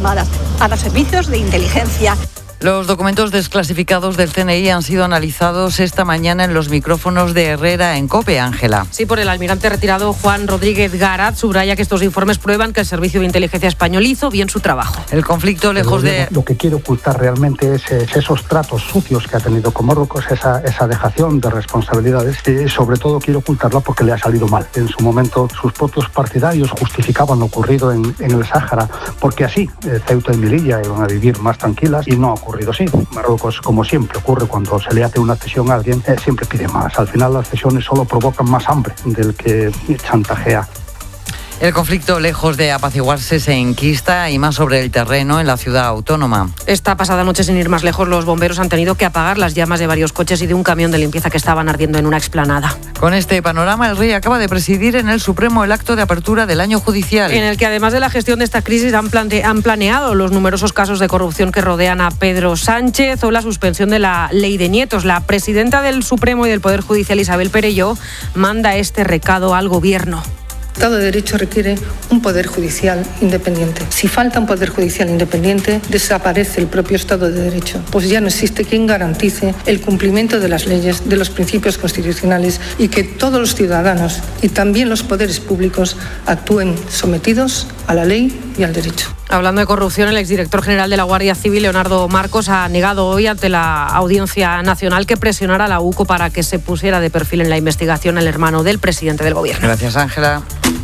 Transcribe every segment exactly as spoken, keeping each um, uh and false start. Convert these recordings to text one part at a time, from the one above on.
informadas a los servicios de inteligencia. Los documentos desclasificados del C N I han sido analizados esta mañana en los micrófonos de Herrera en COPE, Ángela. Sí, por el almirante retirado Juan Rodríguez Garat, subraya que estos informes prueban que el Servicio de Inteligencia Español hizo bien su trabajo. El conflicto, lejos de... Lo que quiere ocultar realmente es, es esos tratos sucios que ha tenido con Marruecos, esa, esa dejación de responsabilidades, y sobre todo quiere ocultarla porque le ha salido mal. En su momento sus propios partidarios justificaban lo ocurrido en, en el Sáhara, porque así eh, Ceuta y Melilla iban a vivir más tranquilas, y no ha ocurrido así. Marruecos, como siempre ocurre cuando se le hace una cesión a alguien, eh, siempre pide más. Al final las cesiones solo provocan más hambre del que chantajea. El conflicto, lejos de apaciguarse, se enquista, y más sobre el terreno en la ciudad autónoma. Esta pasada noche, sin ir más lejos, los bomberos han tenido que apagar las llamas de varios coches y de un camión de limpieza que estaban ardiendo en una explanada. Con este panorama, el rey acaba de presidir en el Supremo el acto de apertura del año judicial, en el que, además de la gestión de esta crisis, han, plante- han planeado los numerosos casos de corrupción que rodean a Pedro Sánchez o la suspensión de la ley de nietos. La presidenta del Supremo y del Poder Judicial, Isabel Perelló, manda este recado al Gobierno. El Estado de Derecho requiere un poder judicial independiente. Si falta un poder judicial independiente, desaparece el propio Estado de Derecho, pues ya no existe quien garantice el cumplimiento de las leyes, de los principios constitucionales, y que todos los ciudadanos y también los poderes públicos actúen sometidos a la ley y al derecho. Hablando de corrupción, el exdirector general de la Guardia Civil, Leonardo Marcos, ha negado hoy ante la Audiencia Nacional que presionara a la U C O para que se pusiera de perfil en la investigación el hermano del presidente del Gobierno. Gracias, Ángela.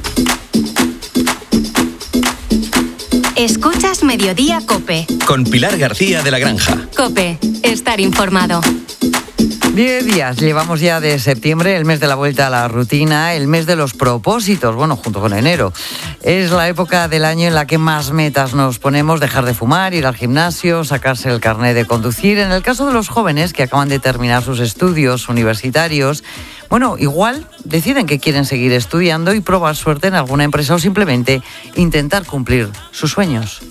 Escuchas Mediodía COPE. Con Pilar García de la Granja. COPE, estar informado. Diez días llevamos ya de septiembre, el mes de la vuelta a la rutina, el mes de los propósitos, bueno, junto con enero. Es la época del año en la que más metas nos ponemos: dejar de fumar, ir al gimnasio, sacarse el carnet de conducir. En el caso de los jóvenes que acaban de terminar sus estudios universitarios, bueno, igual deciden que quieren seguir estudiando y probar suerte en alguna empresa, o simplemente intentar cumplir sus sueños.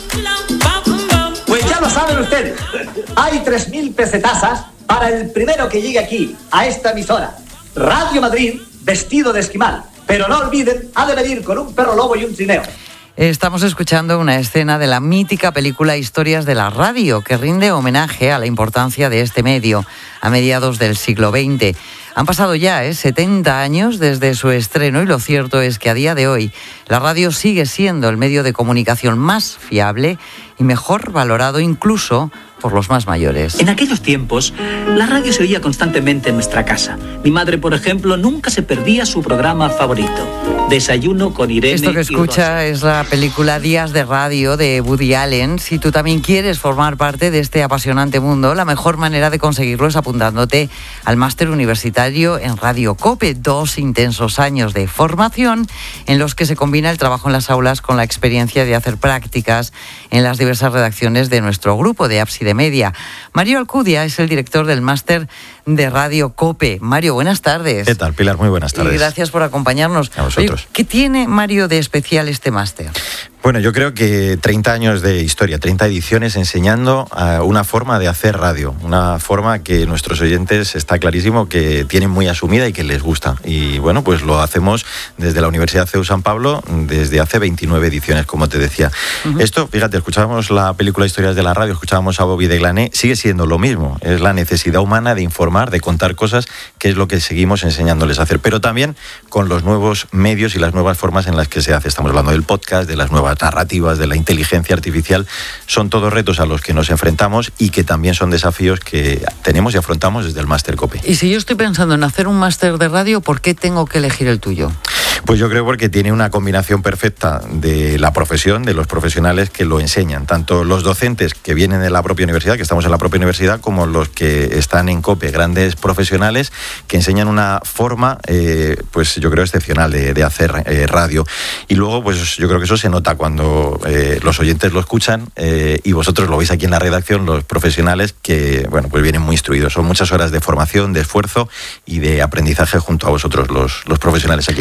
Pues ya lo saben ustedes, hay tres mil pesetasas para el primero que llegue aquí, a esta emisora. Radio Madrid, vestido de esquimal. Pero no olviden, ha de venir con un perro lobo y un trineo. Estamos escuchando una escena de la mítica película Historias de la Radio, que rinde homenaje a la importancia de este medio a mediados del siglo veinte. Han pasado ya ¿eh? setenta años desde su estreno, y lo cierto es que a día de hoy la radio sigue siendo el medio de comunicación más fiable y mejor valorado, incluso por los más mayores. En aquellos tiempos, la radio se oía constantemente en nuestra casa. Mi madre, por ejemplo, nunca se perdía su programa favorito, Desayuno con Irene. Esto que escucha es la película Días de Radio de Woody Allen. Si tú también quieres formar parte de este apasionante mundo, la mejor manera de conseguirlo es apuntándote al máster universitario en Radio COPE. Dos intensos años de formación en los que se combina el trabajo en las aulas con la experiencia de hacer prácticas en las diversas redacciones de nuestro grupo de Ábside Media. Mario Alcudia es el director del máster de Radio COPE. Mario, buenas tardes. ¿Qué tal, Pilar? Muy buenas tardes. Y gracias por acompañarnos. A vosotros. Oye, ¿qué tiene, Mario, de especial este máster? Bueno, yo creo que treinta años de historia, treinta ediciones enseñando uh, una forma de hacer radio, una forma que nuestros oyentes está clarísimo que tienen muy asumida y que les gusta. Y bueno, pues lo hacemos desde la Universidad C E U San Pablo desde hace veintinueve ediciones, como te decía. Uh-huh. Esto, fíjate, escuchábamos la película Historias de la Radio, escuchábamos a Bobby de Glané, sigue siendo lo mismo, es la necesidad humana de informar, de contar cosas, que es lo que seguimos enseñándoles a hacer, pero también con los nuevos medios y las nuevas formas en las que se hace. Estamos hablando del podcast, de las nuevas narrativas, de la inteligencia artificial. Son todos retos a los que nos enfrentamos y que también son desafíos que tenemos y afrontamos desde el Máster COPE. Y si yo estoy pensando en hacer un máster de radio, ¿por qué tengo que elegir el tuyo? Pues yo creo porque tiene una combinación perfecta de la profesión, de los profesionales que lo enseñan, tanto los docentes que vienen de la propia universidad, que estamos en la propia universidad, como los que están en COPE, grandes profesionales que enseñan una forma, eh, pues yo creo excepcional de, de hacer eh, radio. Y luego, pues yo creo que eso se nota cuando eh, los oyentes lo escuchan eh, y vosotros lo veis aquí en la redacción, los profesionales que, bueno, pues vienen muy instruidos. Son muchas horas de formación, de esfuerzo y de aprendizaje junto a vosotros, los, los profesionales aquí en COPE. Claro,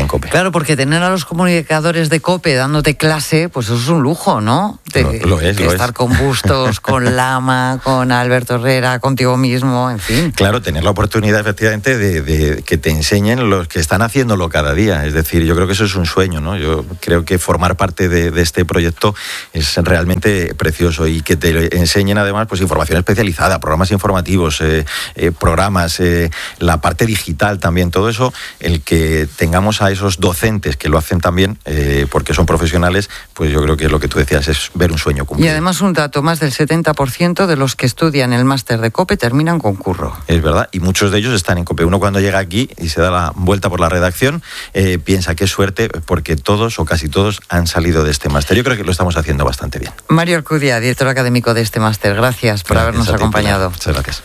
Claro, porque tener a los comunicadores de COPE dándote clase, pues eso es un lujo, ¿no? De, lo, lo es, de lo estar es. con Bustos, con Lama, con Alberto Herrera, contigo mismo, en fin. Claro, tener la oportunidad efectivamente de, de que te enseñen los que están haciéndolo cada día. Es decir, yo creo que eso es un sueño, ¿no? Yo creo que formar parte de, de este proyecto es realmente precioso y que te enseñen además pues información especializada, programas informativos, eh, eh, programas, eh, la parte digital también, todo eso, el que tengamos a esos docentes que lo hacen también, eh, porque son profesionales, pues yo creo que lo que tú decías es ver un sueño cumplido. Y además un dato, más del setenta por ciento de los que estudian el máster de COPE terminan con curro. Es verdad, y muchos de ellos están en COPE. Uno cuando llega aquí y se da la vuelta por la redacción, eh, piensa qué suerte, porque todos o casi todos han salido de este máster. Yo creo que lo estamos haciendo bastante bien. Mario Alcudia, director académico de este máster, gracias por Gracias habernos a ti, acompañado. Muchas gracias.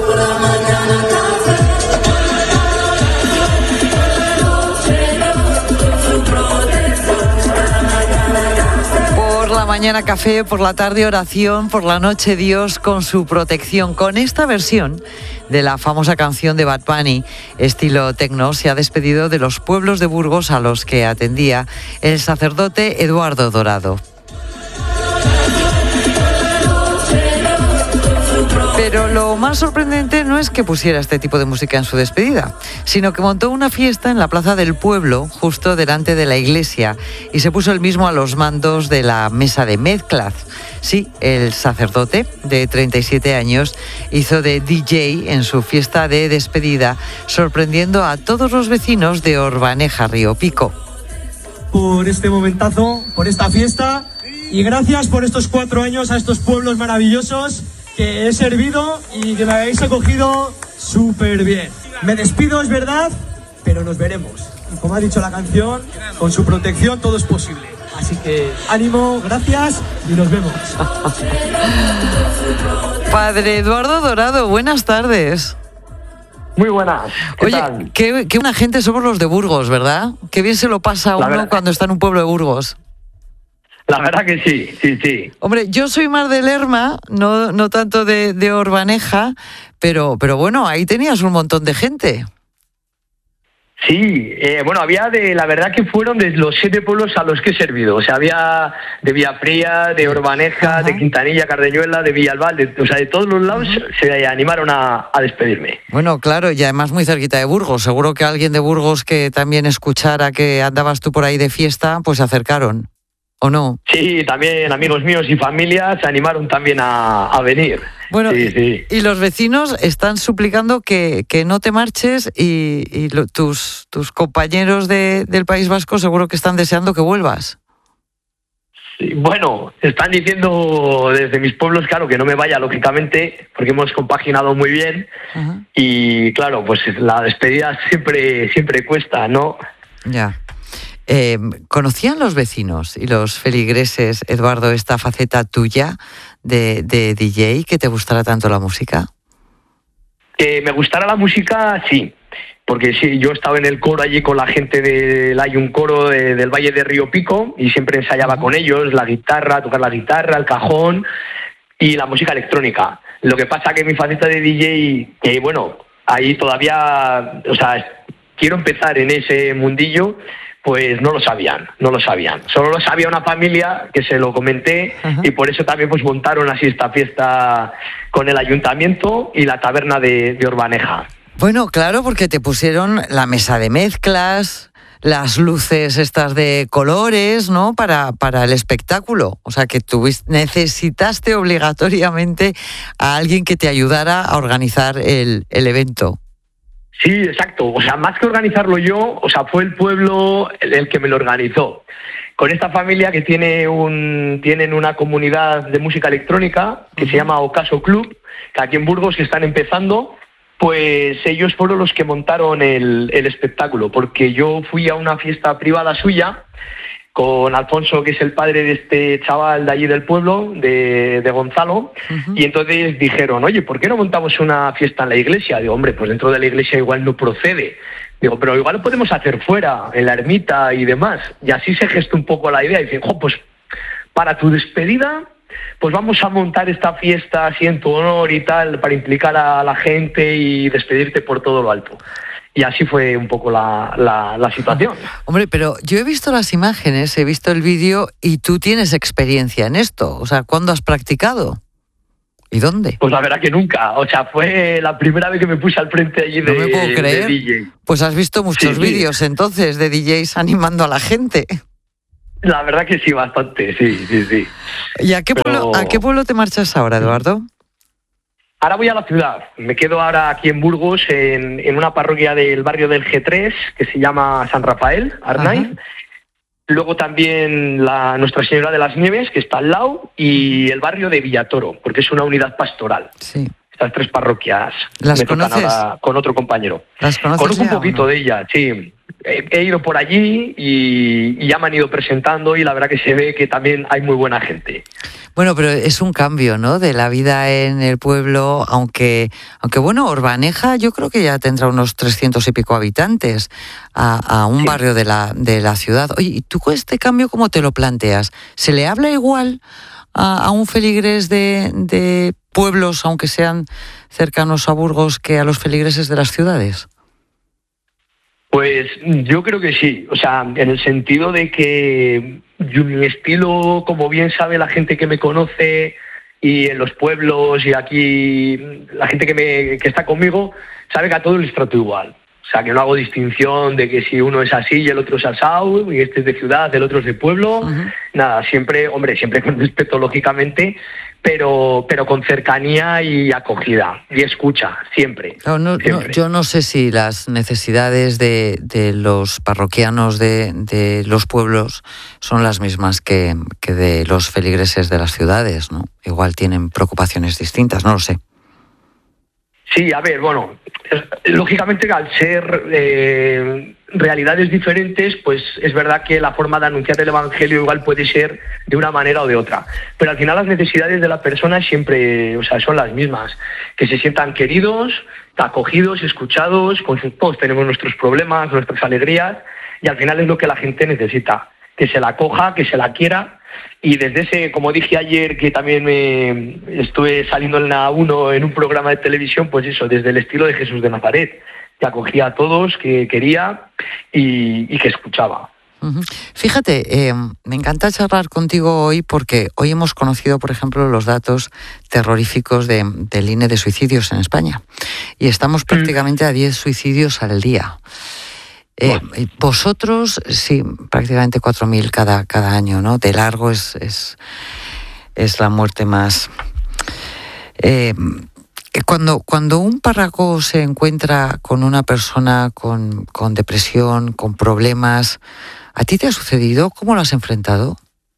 Por la mañana café, por la tarde oración, por la noche Dios con su protección. Con esta versión de la famosa canción de Bad Bunny, estilo tecno, se ha despedido de los pueblos de Burgos a los que atendía el sacerdote Eduardo Dorado. Pero lo más sorprendente no es que pusiera este tipo de música en su despedida, sino que montó una fiesta en la plaza del pueblo, justo delante de la iglesia, y se puso él mismo a los mandos de la mesa de mezclas. Sí, el sacerdote, de treinta y siete años, hizo de D J en su fiesta de despedida, sorprendiendo a todos los vecinos de Orbaneja, Río Pico. Por este momentazo, por esta fiesta, y gracias por estos cuatro años a estos pueblos maravillosos que he servido y que me habéis acogido súper bien. Me despido, es verdad, pero nos veremos. Y como ha dicho la canción, con su protección todo es posible. Así que ánimo, gracias y nos vemos. Padre Eduardo Dorado, buenas tardes. Muy buenas. ¿Qué Oye, tal? qué, qué buena gente somos los de Burgos, ¿verdad? Qué bien se lo pasa a uno verdad. cuando está en un pueblo de Burgos. La verdad que sí, sí, sí. Hombre, yo soy más de Lerma, no, no tanto de, de Orbaneja, pero, pero bueno, ahí tenías un montón de gente. Sí, eh, bueno, había de, la verdad que fueron de los siete pueblos a los que he servido. O sea, había de Villafría, de Orbaneja, Ajá. de Quintanilla, Cardeñuela, de Villalbal, de, o sea, de todos los lados Ajá. se animaron a, a despedirme. Bueno, claro, y además muy cerquita de Burgos. Seguro que alguien de Burgos que también escuchara que andabas tú por ahí de fiesta, pues se acercaron. ¿O no? Sí, también amigos míos y familia se animaron también a, a venir. Bueno, sí, sí. Y, y los vecinos están suplicando que, que no te marches y, y lo, tus, tus compañeros de, del País Vasco seguro que están deseando que vuelvas. Sí, bueno, están diciendo desde mis pueblos, claro, que no me vaya, lógicamente, porque hemos compaginado muy bien. Ajá. Y claro, pues la despedida siempre, siempre cuesta, ¿no? Ya. Eh, ¿Conocían los vecinos y los feligreses, Eduardo, esta faceta tuya de, de D J, que te gustara tanto la música? Que me gustara la música, sí, porque sí, yo estaba en el coro allí con la gente del hay un coro de, del Valle de Río Pico y siempre ensayaba con ellos la guitarra, tocar la guitarra, el cajón y la música electrónica. Lo que pasa que mi faceta de D J, que bueno, ahí todavía, o sea, quiero empezar en ese mundillo. Pues no lo sabían, no lo sabían. Solo lo sabía una familia que se lo comenté Ajá. y por eso también pues montaron así esta fiesta con el ayuntamiento y la taberna de, de Orbaneja. Bueno, claro, porque te pusieron la mesa de mezclas, las luces estas de colores, ¿no? Para, para el espectáculo. O sea, que tuviste, necesitaste obligatoriamente a alguien que te ayudara a organizar el, el evento. Sí, exacto. O sea, más que organizarlo yo, o sea, fue el pueblo el, el que me lo organizó. Con esta familia que tiene un, tienen una comunidad de música electrónica que uh-huh. se llama Ocaso Club, que aquí en Burgos que están empezando, pues ellos fueron los que montaron el, el espectáculo, porque yo fui a una fiesta privada suya con Alfonso, que es el padre de este chaval de allí del pueblo, de, de Gonzalo, uh-huh. y entonces dijeron, oye, ¿por qué no montamos una fiesta en la iglesia? Digo, hombre, pues dentro de la iglesia igual no procede. Digo, pero igual lo podemos hacer fuera, en la ermita y demás. Y así se gestó un poco la idea. Y dicen, jo, pues para tu despedida, pues vamos a montar esta fiesta así en tu honor y tal, para implicar a la gente y despedirte por todo lo alto. y así fue un poco la, la, la situación. Hombre, pero yo he visto las imágenes, he visto el vídeo y tú tienes experiencia en esto. O sea, ¿cuándo has practicado? ¿Y dónde? Pues la verdad que nunca. O sea, fue la primera vez que me puse al frente allí de, no me puedo creer. de D J. Pues has visto muchos sí, vídeos sí. entonces de D Js animando a la gente. La verdad que sí, bastante, sí, sí, sí. ¿Y a qué, Pero... pueblo, a qué pueblo te marchas ahora, Eduardo? Ahora voy a la ciudad. Me quedo ahora aquí en Burgos, en, en una parroquia del barrio del G tres, que se llama San Rafael, Arnaiz. Luego también la Nuestra Señora de las Nieves, que está al lado, y el barrio de Villatoro, porque es una unidad pastoral. Sí. Estas tres parroquias. ¿Las me conoces? Tocan ahora con otro compañero. ¿Las conoces? Conozco un ya, poquito no? de ellas, sí. He, he ido por allí y, y ya me han ido presentando y la verdad que se ve que también hay muy buena gente. Bueno, pero es un cambio, ¿no?, de la vida en el pueblo, aunque, aunque bueno, Orbaneja yo creo que ya tendrá unos trescientos y pico habitantes a, a un sí. barrio de la, de la ciudad. Oye, ¿y tú con este cambio cómo te lo planteas? ¿Se le habla igual a, a un feligrés de, de pueblos, aunque sean cercanos a Burgos, que a los feligreses de las ciudades? Pues yo creo que sí, o sea, en el sentido de que yo, mi estilo, como bien sabe la gente que me conoce y en los pueblos y aquí la gente que me que está conmigo, sabe que a todos les trato igual. O sea, que no hago distinción de que si uno es así y el otro es asado, y este es de ciudad, el otro es de pueblo. Uh-huh. Nada, siempre, hombre, siempre con respeto, lógicamente, pero pero con cercanía y acogida y escucha, siempre. No, no, siempre. No, yo no sé si las necesidades de, de los parroquianos de, de los pueblos son las mismas que, que de los feligreses de las ciudades, ¿no? Igual tienen preocupaciones distintas, no lo sé. Sí, a ver, bueno, lógicamente al ser eh, realidades diferentes, pues es verdad que la forma de anunciar el Evangelio igual puede ser de una manera o de otra. Pero al final las necesidades de la persona siempre, o sea, son las mismas. Que se sientan queridos, acogidos, escuchados, con sus, todos tenemos nuestros problemas, nuestras alegrías, y al final es lo que la gente necesita. Que se la acoja, que se la quiera. Y desde ese, como dije ayer, que también me estuve saliendo en la uno en un programa de televisión, pues eso, desde el estilo de Jesús de Nazaret, que acogía a todos, que quería y, y que escuchaba. Uh-huh. Fíjate, eh, me encanta charlar contigo hoy porque hoy hemos conocido, por ejemplo, los datos terroríficos de, del I N E de suicidios en España. Y estamos prácticamente a diez suicidios al día. Eh, bueno. Vosotros, sí, prácticamente cuatro mil cada, cada año, ¿no? De largo es, es, es la muerte más... Eh, cuando, cuando un párroco se encuentra con una persona con, con depresión, con problemas, ¿a ti te ha sucedido? ¿Cómo lo has enfrentado?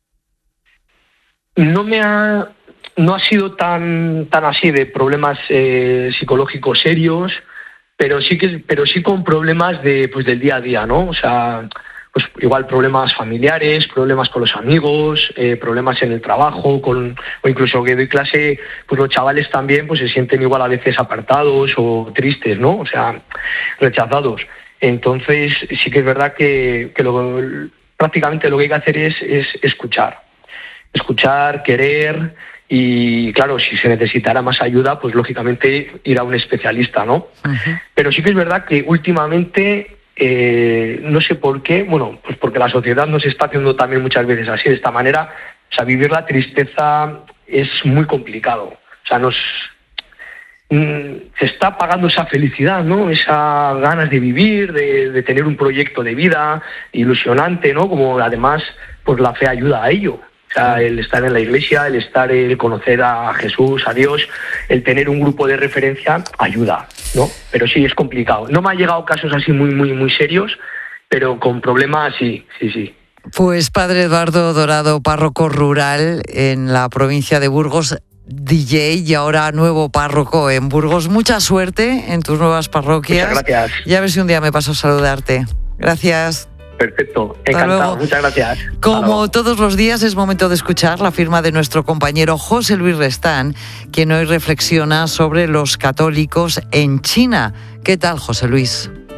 No me ha... No ha sido tan, tan así de problemas eh, psicológicos serios, pero sí que pero sí con problemas de pues del día a día, ¿no? O sea, pues igual problemas familiares, problemas con los amigos, eh, problemas en el trabajo, con o incluso que doy clase, pues los chavales también pues se sienten igual a veces apartados o tristes, ¿no? O sea, rechazados. Entonces sí que es verdad que, que lo, prácticamente lo que hay que hacer es, es escuchar, escuchar, querer. Y claro, si se necesitara más ayuda, pues lógicamente ir a un especialista, ¿no? Uh-huh. Pero sí que es verdad que últimamente, eh, no sé por qué, bueno, pues porque la sociedad nos está haciendo también muchas veces así, de esta manera. O sea, vivir la tristeza es muy complicado. O sea, nos mm, se está apagando esa felicidad, ¿no? Esas ganas de vivir, de, de tener un proyecto de vida ilusionante, ¿no? Como además, pues la fe ayuda a ello. O sea, el estar en la iglesia, el estar, el conocer a Jesús, a Dios, el tener un grupo de referencia ayuda, ¿no? Pero sí, es complicado. No me han llegado casos así muy, muy, muy serios, pero con problemas sí, sí, sí. Pues Padre Eduardo Dorado, párroco rural en la provincia de Burgos, D J y ahora nuevo párroco en Burgos. Mucha suerte en tus nuevas parroquias. Muchas gracias. Y a ver si un día me paso a saludarte. Gracias. Perfecto, encantado, muchas gracias. Como todos los días es momento de escuchar la firma de nuestro compañero José Luis Restán, quien hoy reflexiona sobre los católicos en China. ¿Qué tal, José Luis?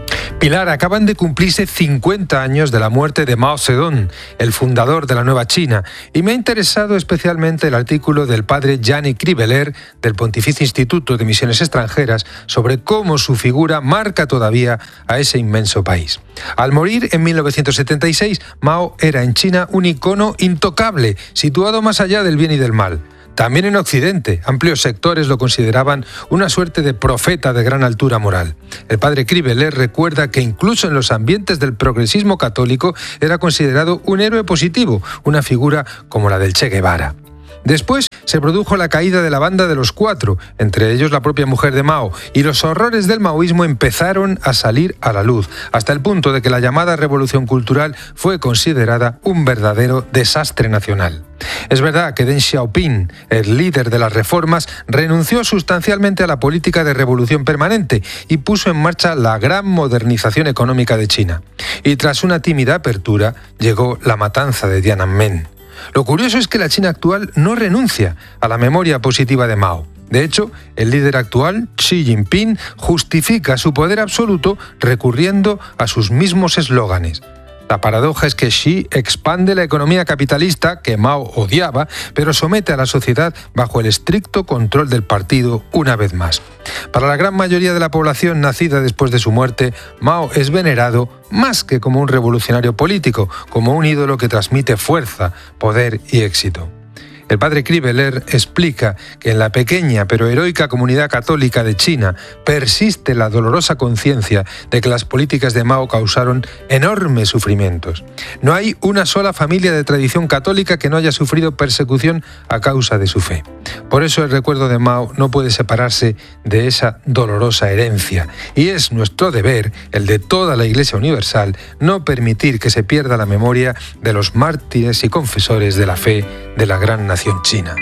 Pilar, acaban de cumplirse cincuenta años de la muerte de Mao Zedong, el fundador de la nueva China, y me ha interesado especialmente el artículo del padre Gianni Criveler del Pontificio Instituto de Misiones Extranjeras sobre cómo su figura marca todavía a ese inmenso país. Al morir en mil novecientos setenta y seis, Mao era en China un icono intocable, situado más allá del bien y del mal. También en Occidente, amplios sectores lo consideraban una suerte de profeta de gran altura moral. El padre Criveler recuerda que incluso en los ambientes del progresismo católico era considerado un héroe positivo, una figura como la del Che Guevara. Después se produjo la caída de la banda de los cuatro, entre ellos la propia mujer de Mao, y los horrores del maoísmo empezaron a salir a la luz, hasta el punto de que la llamada revolución cultural fue considerada un verdadero desastre nacional. Es verdad que Deng Xiaoping, el líder de las reformas, renunció sustancialmente a la política de revolución permanente y puso en marcha la gran modernización económica de China. Y tras una tímida apertura, llegó la matanza de Tiananmen. Lo curioso es que la China actual no renuncia a la memoria positiva de Mao. De hecho, el líder actual, Xi Jinping, justifica su poder absoluto recurriendo a sus mismos eslóganes. La paradoja es que Xi expande la economía capitalista que Mao odiaba, pero somete a la sociedad bajo el estricto control del partido una vez más. Para la gran mayoría de la población nacida después de su muerte, Mao es venerado más que como un revolucionario político, como un ídolo que transmite fuerza, poder y éxito. El padre Criveler explica que en la pequeña pero heroica comunidad católica de China persiste la dolorosa conciencia de que las políticas de Mao causaron enormes sufrimientos. No hay una sola familia de tradición católica que no haya sufrido persecución a causa de su fe. Por eso el recuerdo de Mao no puede separarse de esa dolorosa herencia, y es nuestro deber, el de toda la Iglesia Universal, no permitir que se pierda la memoria de los mártires y confesores de la fe de la gran nación china.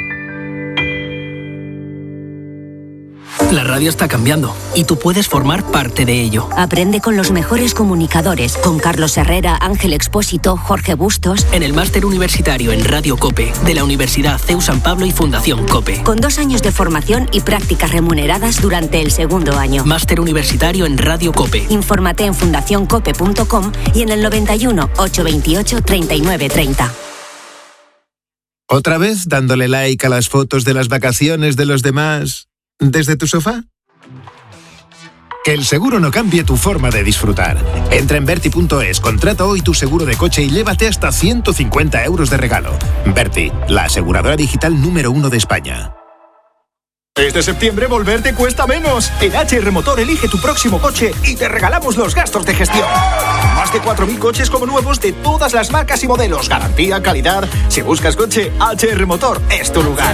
La radio está cambiando y tú puedes formar parte de ello. Aprende con los mejores comunicadores, con Carlos Herrera, Ángel Expósito, Jorge Bustos. En el máster universitario en Radio COPE de la Universidad C E U San Pablo y Fundación COPE. Con dos años de formación y prácticas remuneradas durante el segundo año. Máster universitario en Radio COPE. Infórmate en fundación cope punto com y en el noventa y uno, ochocientos veintiocho, treinta y nueve treinta. ¿Otra vez dándole like a las fotos de las vacaciones de los demás desde tu sofá? Que el seguro no cambie tu forma de disfrutar. Entra en Berti punto es, contrata hoy tu seguro de coche y llévate hasta ciento cincuenta euros de regalo. Berti, la aseguradora digital número uno de España. Este septiembre volverte cuesta menos. En H R Motor elige tu próximo coche y te regalamos los gastos de gestión. Más de cuatro mil coches como nuevos de todas las marcas y modelos. Garantía, calidad. Si buscas coche, H R Motor es tu lugar.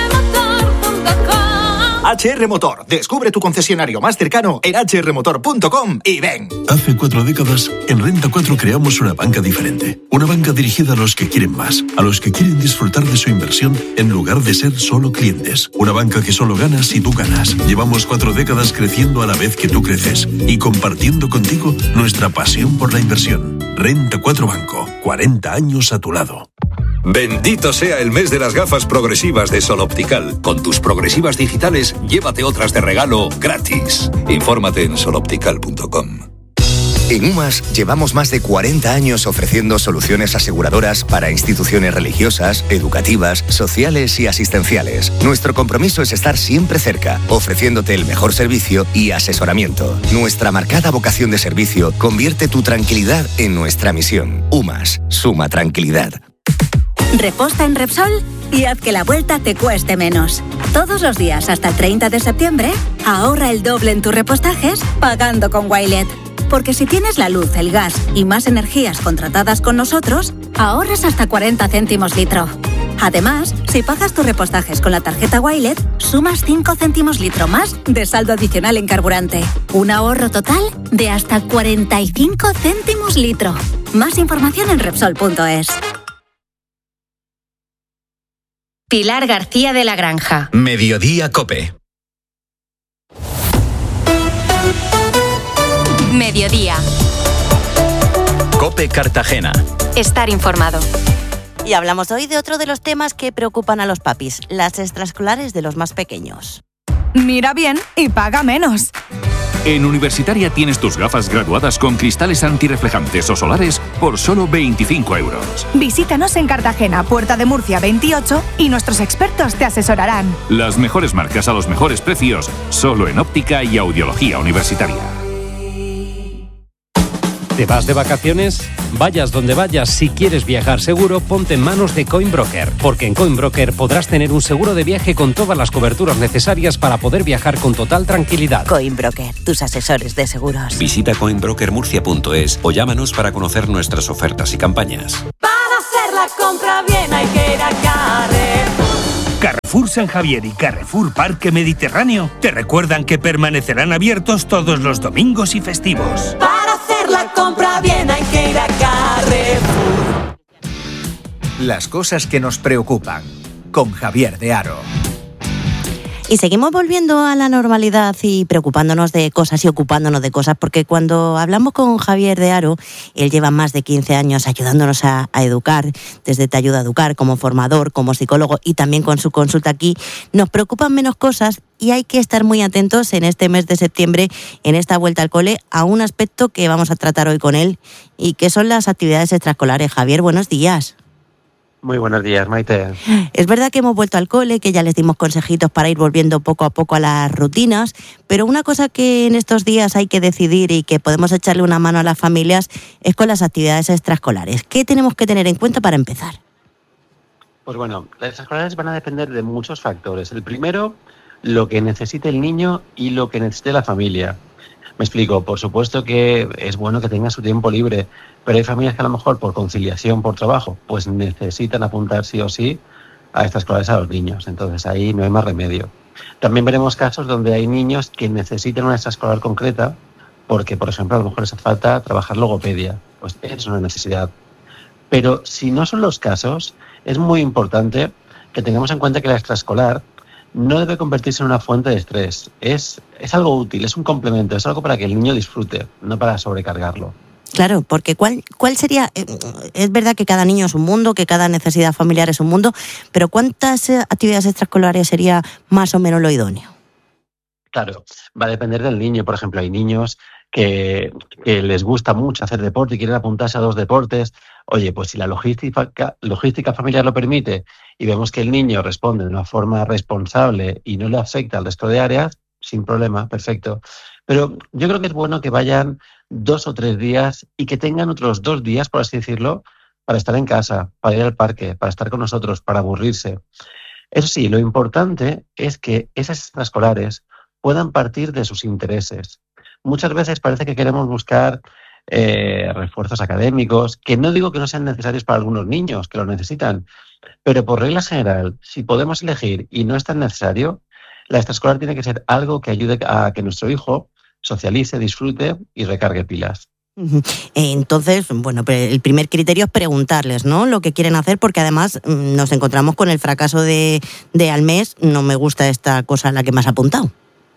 H R Motor. Descubre tu concesionario más cercano en hache erre motor punto com y ven. Hace cuatro décadas, en Renta cuatro creamos una banca diferente. Una banca dirigida a los que quieren más, a los que quieren disfrutar de su inversión en lugar de ser solo clientes. Una banca que solo gana si tú ganas. Llevamos cuatro décadas creciendo a la vez que tú creces y compartiendo contigo nuestra pasión por la inversión. Renta cuatro Banco. cuarenta años a tu lado. Bendito sea el mes de las gafas progresivas de Sol Optical. Con tus progresivas digitales, llévate otras de regalo gratis. Infórmate en sol optical punto com. En UMAS llevamos más de cuarenta años ofreciendo soluciones aseguradoras para instituciones religiosas, educativas, sociales y asistenciales. Nuestro compromiso es estar siempre cerca, ofreciéndote el mejor servicio y asesoramiento. Nuestra marcada vocación de servicio convierte tu tranquilidad en nuestra misión. UMAS, suma tranquilidad. Reposta en Repsol y haz que la vuelta te cueste menos. Todos los días hasta el treinta de septiembre, ahorra el doble en tus repostajes pagando con Wilet. Porque si tienes la luz, el gas y más energías contratadas con nosotros, ahorras hasta cuarenta céntimos litro. Además, si pagas tus repostajes con la tarjeta Wilet, sumas cinco céntimos litro más de saldo adicional en carburante. Un ahorro total de hasta cuarenta y cinco céntimos litro. Más información en Repsol punto es. Pilar García de la Granja. Mediodía COPE. Mediodía. COPE Cartagena. Estar informado. Y hablamos hoy de otro de los temas que preocupan a los papis, las extraescolares de los más pequeños. Mira bien y paga menos. En Universitaria tienes tus gafas graduadas con cristales antirreflejantes o solares por solo veinticinco euros. Visítanos en Cartagena, Puerta de Murcia veintiocho y nuestros expertos te asesorarán. Las mejores marcas a los mejores precios, solo en óptica y audiología universitaria. ¿Te vas de vacaciones? Vayas donde vayas, si quieres viajar seguro, ponte en manos de Coinbroker, porque en Coinbroker podrás tener un seguro de viaje con todas las coberturas necesarias para poder viajar con total tranquilidad. Coinbroker, tus asesores de seguros. Visita coinbroker murcia punto es o llámanos para conocer nuestras ofertas y campañas. Para hacer la compra bien hay que ir a Carrefour. Carrefour San Javier y Carrefour Parque Mediterráneo te recuerdan que permanecerán abiertos todos los domingos y festivos. Para hacer la compra bien hay que ir a Carrefour. Las cosas que nos preocupan, con Javier de Haro. Y seguimos volviendo a la normalidad y preocupándonos de cosas y ocupándonos de cosas, porque cuando hablamos con Javier de Haro, él lleva más de quince años ayudándonos a, a educar, desde Te Ayuda a Educar, como formador, como psicólogo y también con su consulta aquí, nos preocupan menos cosas y hay que estar muy atentos en este mes de septiembre, en esta vuelta al cole, a un aspecto que vamos a tratar hoy con él y que son las actividades extraescolares. Javier, buenos días. Muy buenos días, Maite. Es verdad que hemos vuelto al cole, que ya les dimos consejitos para ir volviendo poco a poco a las rutinas, pero una cosa que en estos días hay que decidir y que podemos echarle una mano a las familias es con las actividades extraescolares. ¿Qué tenemos que tener en cuenta para empezar? Pues bueno, las extraescolares van a depender de muchos factores. El primero, lo que necesite el niño y lo que necesite la familia. Me explico, por supuesto que es bueno que tenga su tiempo libre, pero hay familias que a lo mejor por conciliación, por trabajo, pues necesitan apuntar sí o sí a estas escolares a los niños. Entonces ahí no hay más remedio. También veremos casos donde hay niños que necesitan una extraescolar concreta porque, por ejemplo, a lo mejor les hace falta trabajar logopedia. Pues es una necesidad. Pero si no son los casos, es muy importante que tengamos en cuenta que la extraescolar no debe convertirse en una fuente de estrés. Es, es algo útil, es un complemento, es algo para que el niño disfrute, no para sobrecargarlo. Claro, porque ¿cuál, cuál sería? Es verdad que cada niño es un mundo, que cada necesidad familiar es un mundo, pero ¿cuántas actividades extraescolares sería más o menos lo idóneo? Claro, va a depender del niño. Por ejemplo, hay niños que, que les gusta mucho hacer deporte y quieren apuntarse a dos deportes. Oye, pues si la logística, logística familiar lo permite y vemos que el niño responde de una forma responsable y no le afecta al resto de áreas, sin problema, perfecto. Pero yo creo que es bueno que vayan dos o tres días y que tengan otros dos días, por así decirlo, para estar en casa, para ir al parque, para estar con nosotros, para aburrirse. Eso sí, lo importante es que esas extraescolares puedan partir de sus intereses. Muchas veces parece que queremos buscar eh, refuerzos académicos, que no digo que no sean necesarios para algunos niños, que lo necesitan, pero por regla general, si podemos elegir y no es tan necesario, la extraescolar tiene que ser algo que ayude a que nuestro hijo socialice, disfrute y recargue pilas. Entonces, bueno, el primer criterio es preguntarles, ¿no?, lo que quieren hacer, porque además nos encontramos con el fracaso de, de al mes, no me gusta esta cosa a la que me has apuntado.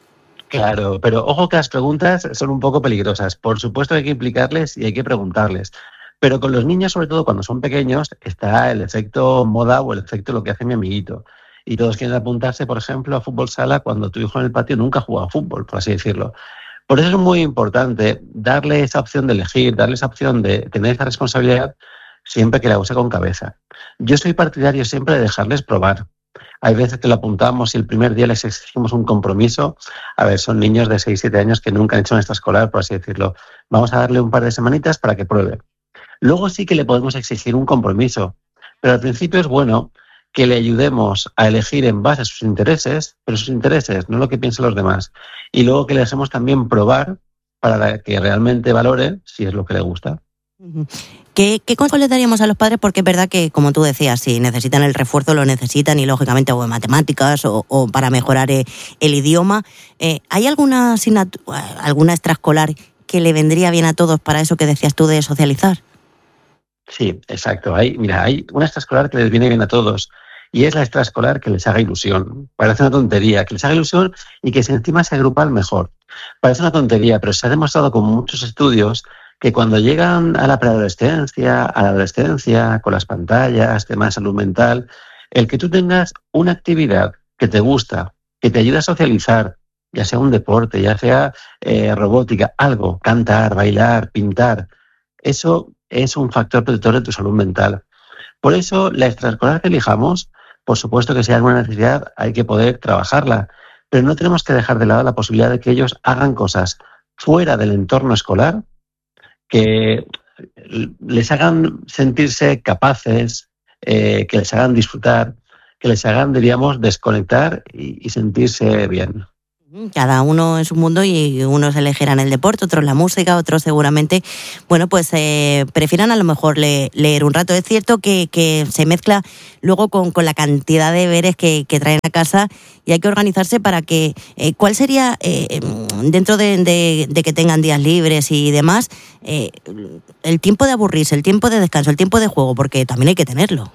Claro, pero ojo que las preguntas son un poco peligrosas. Por supuesto que hay que implicarles y hay que preguntarles. Pero con los niños, sobre todo cuando son pequeños, está el efecto moda o el efecto lo que hace mi amiguito. Y todos quieren apuntarse, por ejemplo, a fútbol sala cuando tu hijo en el patio nunca ha jugado a fútbol, por así decirlo. Por eso es muy importante darle esa opción de elegir, darle esa opción de tener esa responsabilidad siempre que la use con cabeza. Yo soy partidario siempre de dejarles probar. Hay veces que lo apuntamos y el primer día les exigimos un compromiso. A ver, son niños de seis siete años que nunca han hecho una extraescolar, por así decirlo. Vamos a darle un par de semanitas para que pruebe. Luego sí que le podemos exigir un compromiso, pero al principio es bueno que le ayudemos a elegir en base a sus intereses, pero sus intereses, no lo que piensan los demás. Y luego que le dejemos también probar para que realmente valore si es lo que le gusta. ¿Qué, qué consejo le daríamos a los padres? Porque es verdad que, como tú decías, si necesitan el refuerzo, lo necesitan, y lógicamente o en matemáticas o, o para mejorar eh, el idioma. Eh, ¿Hay alguna, alguna extraescolar que le vendría bien a todos para eso que decías tú de socializar? Sí, exacto. Hay, mira, hay una extraescolar que les viene bien a todos y es la extraescolar que les haga ilusión. Parece una tontería, que les haga ilusión y que si encima se agrupan mejor. Parece una tontería, pero se ha demostrado con muchos estudios que cuando llegan a la preadolescencia, a la adolescencia, con las pantallas, temas de salud mental, el que tú tengas una actividad que te gusta, que te ayuda a socializar, ya sea un deporte, ya sea eh, robótica, algo, cantar, bailar, pintar, eso es un factor protector de tu salud mental. Por eso, la extraescolar que elijamos, por supuesto que si hay alguna necesidad, hay que poder trabajarla, pero no tenemos que dejar de lado la posibilidad de que ellos hagan cosas fuera del entorno escolar que les hagan sentirse capaces, eh, que les hagan disfrutar, que les hagan, diríamos, desconectar y, y sentirse bien. Cada uno en su mundo y unos elegirán el deporte, otros la música, otros seguramente, bueno, pues eh, prefieran a lo mejor le, leer un rato. Es cierto que, que se mezcla luego con, con la cantidad de deberes que, que traen a casa y hay que organizarse para que, eh, ¿cuál sería, eh, dentro de, de, de que tengan días libres y demás, eh, el tiempo de aburrirse, el tiempo de descanso, el tiempo de juego? Porque también hay que tenerlo.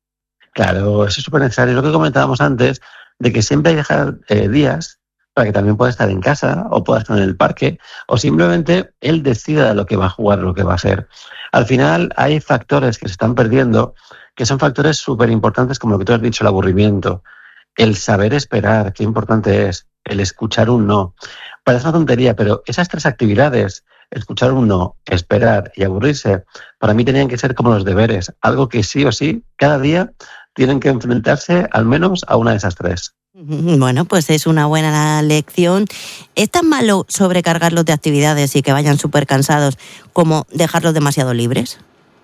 Claro, eso es súper necesario. Lo que comentábamos antes, de que siempre hay que dejar eh, días para que también pueda estar en casa o pueda estar en el parque o simplemente él decida lo que va a jugar, lo que va a hacer. Al final hay factores que se están perdiendo que son factores súper importantes como lo que tú has dicho, el aburrimiento, el saber esperar, qué importante es, el escuchar un no. Parece una tontería, pero esas tres actividades, escuchar un no, esperar y aburrirse, para mí tenían que ser como los deberes, algo que sí o sí, cada día tienen que enfrentarse al menos a una de esas tres. Bueno, pues es una buena lección. ¿Es tan malo sobrecargarlos de actividades y que vayan súper cansados como dejarlos demasiado libres?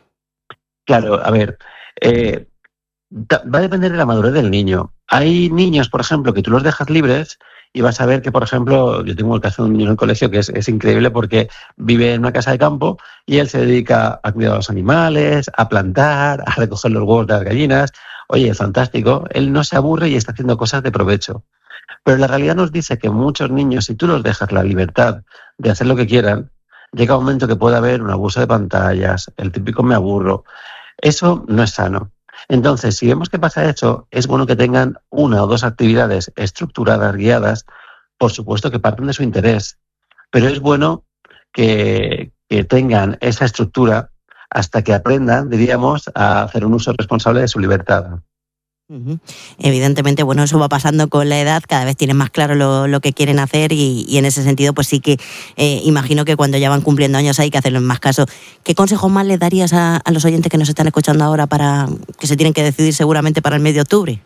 Claro, a ver, eh, va a depender de la madurez del niño. Hay niños, por ejemplo, que tú los dejas libres y vas a ver que, por ejemplo, yo tengo el caso de un niño en el colegio que es, es increíble porque vive en una casa de campo y él se dedica a cuidar a los animales, a plantar, a recoger los huevos de las gallinas. Oye, es fantástico, él no se aburre y está haciendo cosas de provecho. Pero la realidad nos dice que muchos niños, si tú los dejas la libertad de hacer lo que quieran, llega un momento que puede haber un abuso de pantallas, el típico me aburro. Eso no es sano. Entonces, si vemos que pasa eso, es bueno que tengan una o dos actividades estructuradas, guiadas, por supuesto que parten de su interés. Pero es bueno que, que tengan esa estructura hasta que aprendan, diríamos, a hacer un uso responsable de su libertad. Uh-huh. Evidentemente, bueno, eso va pasando con la edad, cada vez tienen más claro lo, lo que quieren hacer y, y en ese sentido, pues sí que eh, imagino que cuando ya van cumpliendo años hay que hacerles más caso. ¿Qué consejos más les darías a, a los oyentes que nos están escuchando ahora para que se tienen que decidir seguramente para el mes de octubre?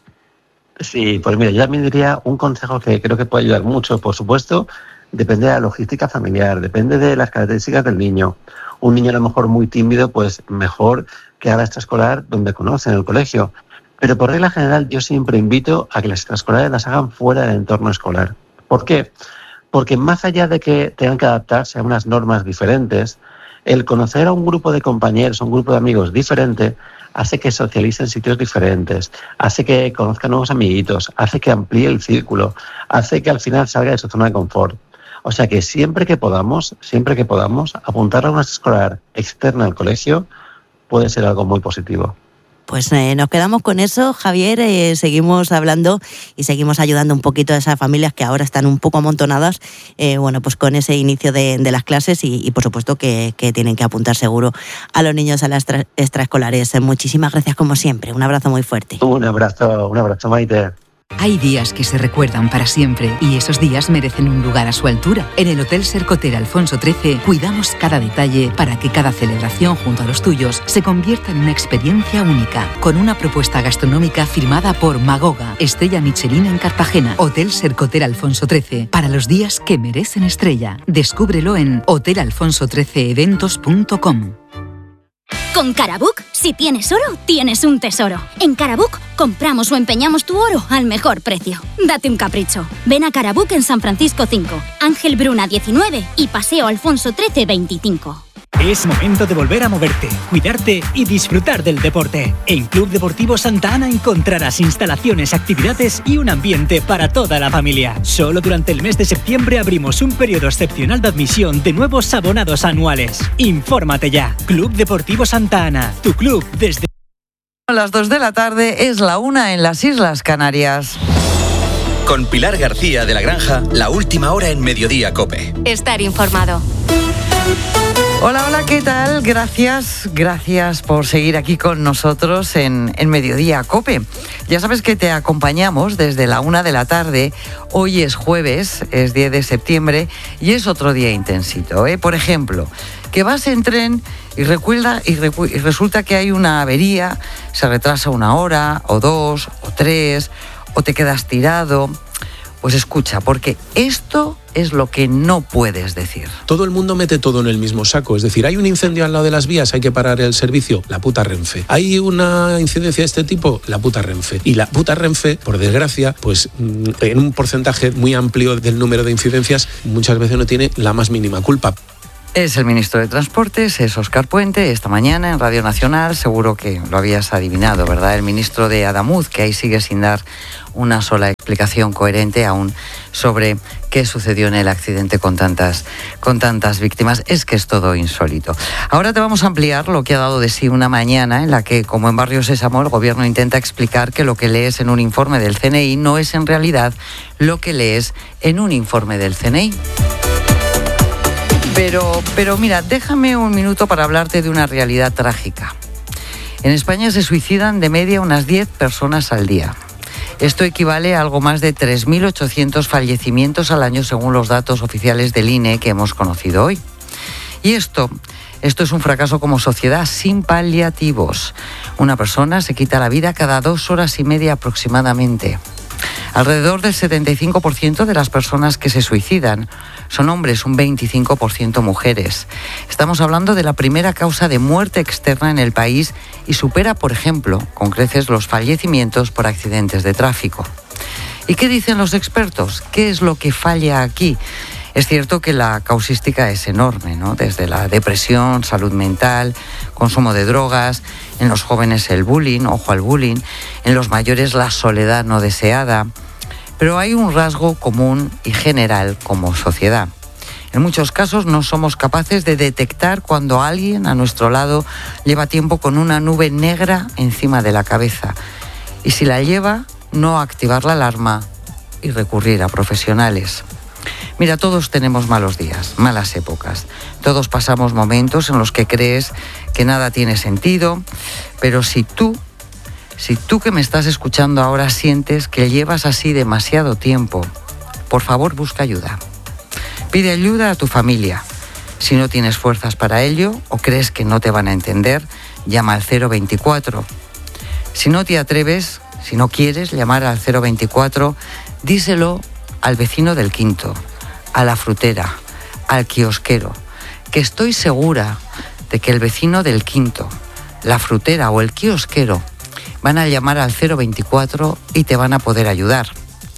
Sí, pues mira, yo también diría un consejo que creo que puede ayudar mucho, por supuesto, depende de la logística familiar, depende de las características del niño. Un niño a lo mejor muy tímido, pues mejor que haga extraescolar donde conoce, en el colegio. Pero por regla general yo siempre invito a que las extraescolares las hagan fuera del entorno escolar. ¿Por qué? Porque más allá de que tengan que adaptarse a unas normas diferentes, el conocer a un grupo de compañeros, a un grupo de amigos diferente, hace que socialicen en sitios diferentes, hace que conozcan nuevos amiguitos, hace que amplíe el círculo, hace que al final salga de su zona de confort. O sea que siempre que podamos, siempre que podamos, apuntar a una escolar externa al colegio puede ser algo muy positivo. Pues eh, nos quedamos con eso, Javier, eh, seguimos hablando y seguimos ayudando un poquito a esas familias que ahora están un poco amontonadas, eh, bueno, pues con ese inicio de, de las clases y, y por supuesto que, que tienen que apuntar seguro a los niños a las extra, extraescolares. Muchísimas gracias como siempre, un abrazo muy fuerte. Un abrazo, un abrazo, Maite. Hay días que se recuerdan para siempre y esos días merecen un lugar a su altura. En el Hotel Sercotera Alfonso trece cuidamos cada detalle para que cada celebración junto a los tuyos se convierta en una experiencia única, con una propuesta gastronómica firmada por Magoga, estrella Michelin en Cartagena. Hotel Sercotera Alfonso trece, para los días que merecen estrella. Descúbrelo en hotel alfonso trece eventos punto com. Con Carabook, si tienes oro, tienes un tesoro. En Carabook, compramos o empeñamos tu oro al mejor precio. Date un capricho. Ven a Carabook en San Francisco cinco, Ángel Bruna diecinueve y Paseo Alfonso trece veinticinco. Es momento de volver a moverte, cuidarte y disfrutar del deporte. En Club Deportivo Santa Ana encontrarás instalaciones, actividades y un ambiente para toda la familia. Solo durante el mes de septiembre abrimos un periodo excepcional de admisión de nuevos abonados anuales. Infórmate ya. Club Deportivo Santa Ana, tu club desde... A las dos de la tarde es la una en las Islas Canarias. Con Pilar García de la Granja, la última hora en Mediodía COPE. Estar informado. Hola, hola, ¿qué tal? Gracias, gracias por seguir aquí con nosotros en, en Mediodía COPE. Ya sabes que te acompañamos desde la una de la tarde. Hoy es jueves, es diez de septiembre y es otro día intensito, ¿eh? Por ejemplo, que vas en tren y, recuerda, y, recu- y resulta que hay una avería, se retrasa una hora o dos o tres o te quedas tirado. Pues escucha, porque esto es lo que no puedes decir. Todo el mundo mete todo en el mismo saco. Es decir, hay un incendio al lado de las vías, hay que parar el servicio, la puta Renfe. Hay una incidencia de este tipo, la puta Renfe. Y la puta Renfe, por desgracia, pues en un porcentaje muy amplio del número de incidencias, muchas veces no tiene la más mínima culpa. Es el ministro de Transportes, es Óscar Puente, esta mañana en Radio Nacional, seguro que lo habías adivinado, ¿verdad? El ministro de Adamuz, que ahí sigue sin dar una sola explicación coherente aún sobre qué sucedió en el accidente con tantas, con tantas víctimas. Es que es todo insólito. Ahora te vamos a ampliar lo que ha dado de sí una mañana en la que, como en Barrio Sésamo, el gobierno intenta explicar que lo que lees en un informe del C N I no es en realidad lo que lees en un informe del C N I. Pero, pero mira, déjame un minuto para hablarte de una realidad trágica. En España se suicidan de media unas diez personas al día. Esto equivale a algo más de tres mil ochocientos fallecimientos al año según los datos oficiales del I N E que hemos conocido hoy. Y esto, esto es un fracaso como sociedad sin paliativos. Una persona se quita la vida cada dos horas y media aproximadamente. Alrededor del setenta y cinco por ciento de las personas que se suicidan son hombres, un veinticinco por ciento mujeres. Estamos hablando de la primera causa de muerte externa en el país y supera, por ejemplo, con creces los fallecimientos por accidentes de tráfico. ¿Y qué dicen los expertos? ¿Qué es lo que falla aquí? Es cierto que la causística es enorme, ¿no? Desde la depresión, salud mental, consumo de drogas, en los jóvenes el bullying, ojo al bullying, en los mayores la soledad no deseada. Pero hay un rasgo común y general como sociedad. En muchos casos no somos capaces de detectar cuando alguien a nuestro lado lleva tiempo con una nube negra encima de la cabeza. Y si la lleva, no activar la alarma y recurrir a profesionales. Mira, todos tenemos malos días, malas épocas. Todos pasamos momentos en los que crees que nada tiene sentido, pero si tú, si tú que me estás escuchando ahora sientes que llevas así demasiado tiempo, por favor busca ayuda. Pide ayuda a tu familia. Si no tienes fuerzas para ello o crees que no te van a entender, llama al cero veinticuatro. Si no te atreves, si no quieres llamar al cero veinticuatro, díselo al vecino del quinto, a la frutera, al kiosquero, que estoy segura de que el vecino del quinto, la frutera o el kiosquero van a llamar al cero veinticuatro y te van a poder ayudar.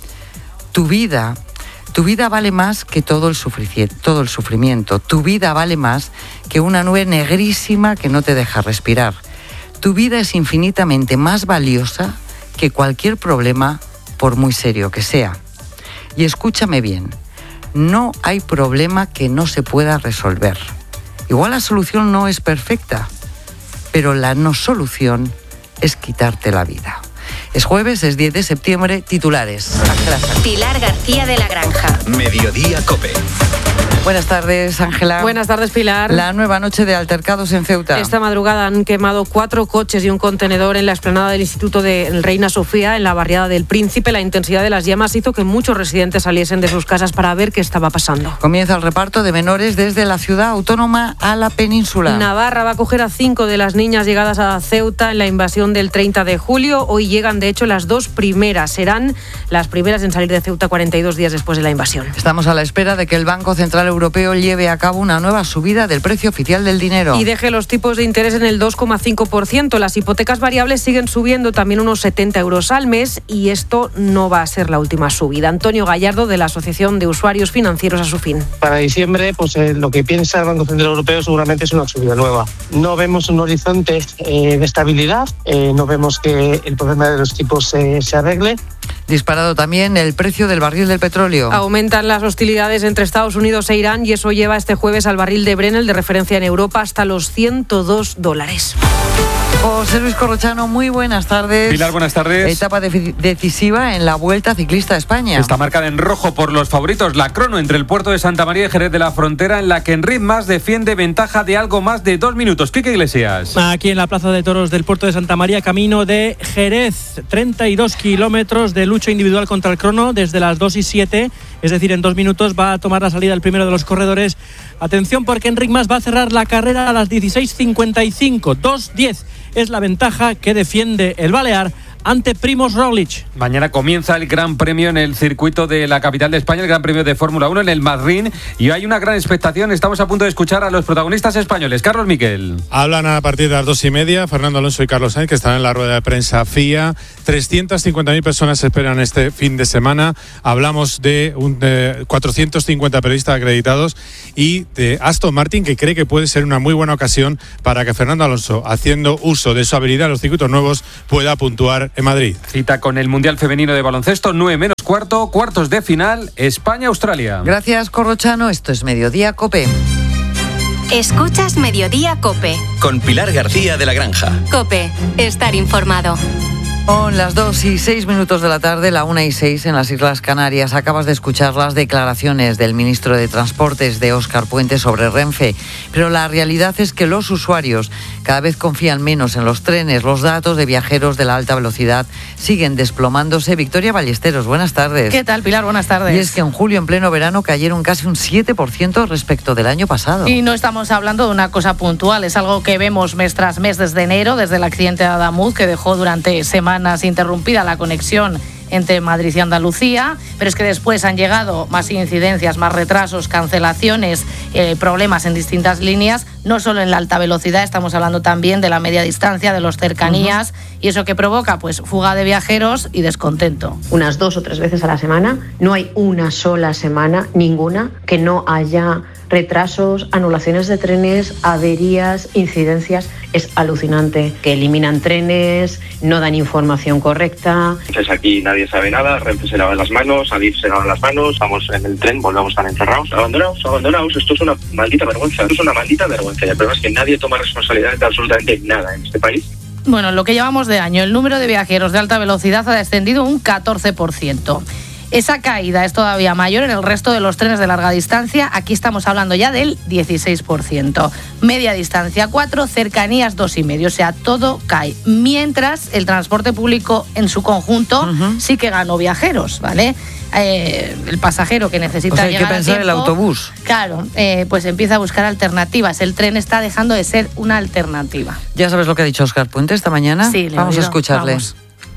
Tu vida, tu vida vale más que todo el sufrimiento, todo el sufrimiento. Tu vida vale más que una nube negrísima que no te deja respirar. Tu vida es infinitamente más valiosa que cualquier problema, por muy serio que sea. Y escúchame bien, no hay problema que no se pueda resolver. Igual la solución no es perfecta, pero la no solución es quitarte la vida. Es jueves, es diez de septiembre, titulares. Pilar García de la Granja. Mediodía COPE. Buenas tardes, Ángela. Buenas tardes, Pilar. La nueva noche de altercados en Ceuta. Esta madrugada han quemado cuatro coches y un contenedor en la explanada del Instituto de Reina Sofía, en la barriada del Príncipe. La intensidad de las llamas hizo que muchos residentes saliesen de sus casas para ver qué estaba pasando. Comienza el reparto de menores desde la ciudad autónoma a la península. Navarra va a acoger a cinco de las niñas llegadas a Ceuta en la invasión del treinta de julio. Hoy llegan, de hecho, las dos primeras. Serán las primeras en salir de Ceuta cuarenta y dos días después de la invasión. Estamos a la espera de que el Banco Central Europeo lleve a cabo una nueva subida del precio oficial del dinero. Y deje los tipos de interés en el dos coma cinco por ciento. Las hipotecas variables siguen subiendo también unos setenta euros al mes y esto no va a ser la última subida. Antonio Gallardo, de la Asociación de Usuarios Financieros, a su fin. Para diciembre, pues eh, lo que piensa el Banco Central Europeo seguramente es una subida nueva. No vemos un horizonte eh, de estabilidad, eh, no vemos que el problema de los tipos eh, se arregle. Disparado también el precio del barril del petróleo. Aumentan las hostilidades entre Estados Unidos e Irán y eso lleva este jueves al barril de Brent, el de referencia en Europa, hasta los ciento dos dólares. José Luis Corrochano, muy buenas tardes. Pilar, buenas tardes. Etapa de- decisiva en la Vuelta Ciclista a España. Está marcada en rojo por los favoritos, la crono entre el puerto de Santa María y Jerez de la Frontera, en la que Enric Mas defiende ventaja de algo más de dos minutos. Quique Iglesias. Aquí en la Plaza de Toros del puerto de Santa María, camino de Jerez, treinta y dos kilómetros de lucha individual contra el crono desde las dos y siete, es decir, en dos minutos va a tomar la salida el primero de los corredores. Atención, porque Enric Mas va a cerrar la carrera a las dieciséis cincuenta y cinco, dos diez es la ventaja que defiende el balear ante Primož Roglič. Mañana comienza el Gran Premio en el circuito de la capital de España, el Gran Premio de Fórmula uno en el Madrid, y hay una gran expectación. Estamos a punto de escuchar a los protagonistas españoles. Carlos Miquel. Hablan a partir de las dos y media Fernando Alonso y Carlos Sainz, que están en la rueda de prensa F I A. trescientas cincuenta mil personas esperan este fin de semana. Hablamos de, un, de cuatrocientos cincuenta periodistas acreditados y de Aston Martin, que cree que puede ser una muy buena ocasión para que Fernando Alonso, haciendo uso de su habilidad en los circuitos nuevos, pueda puntuar en Madrid. Cita con el Mundial Femenino de Baloncesto, nueve menos cuarto, cuartos de final, España-Australia. Gracias, Corrochano. Esto es Mediodía Cope. Escuchas Mediodía Cope. Con Pilar García de la Granja. Cope, estar informado. Son las dos y seis minutos de la tarde, la una y seis en las Islas Canarias. Acabas de escuchar las declaraciones del ministro de Transportes, de Óscar Puente, sobre Renfe. Pero la realidad es que los usuarios cada vez confían menos en los trenes. Los datos de viajeros de la alta velocidad siguen desplomándose. Victoria Ballesteros, buenas tardes. ¿Qué tal, Pilar? Buenas tardes. Y es que en julio, en pleno verano, cayeron casi un siete por ciento respecto del año pasado. Y no estamos hablando de una cosa puntual, es algo que vemos mes tras mes desde enero, desde el accidente de Adamuz, que dejó durante semanas interrumpida la conexión entre Madrid y Andalucía, pero es que después han llegado más incidencias, más retrasos, cancelaciones, eh, problemas en distintas líneas, no solo en la alta velocidad, estamos hablando también de la media distancia, de los cercanías, uh-huh. y eso que provoca pues fuga de viajeros y descontento. Unas dos o tres veces a la semana, no hay una sola semana, ninguna, que no haya retrasos, anulaciones de trenes, averías, incidencias. Es alucinante que eliminan trenes, no dan información correcta. Entonces aquí nadie sabe nada, Renfe se lava las manos, Adif se lava las manos, vamos en el tren, volvemos a estar encerrados, abandonados, abandonados. Esto es una maldita vergüenza, esto es una maldita vergüenza. Y el problema es que nadie toma responsabilidad de absolutamente nada en este país. Bueno, lo que llevamos de año, el número de viajeros de alta velocidad ha descendido un catorce por ciento. Esa caída es todavía mayor en el resto de los trenes de larga distancia. Aquí estamos hablando ya del dieciséis por ciento. Media distancia cuatro, cercanías dos coma cinco. O sea, todo cae. Mientras el transporte público en su conjunto uh-huh. sí que ganó viajeros, ¿vale? Eh, el pasajero que necesita o sea, hay llegar que pensar a tiempo, el autobús. Claro, eh, pues empieza a buscar alternativas. El tren está dejando de ser una alternativa. ¿Ya sabes lo que ha dicho Óscar Puente esta mañana? Sí, le Vamos he oído. a escucharle. Vamos.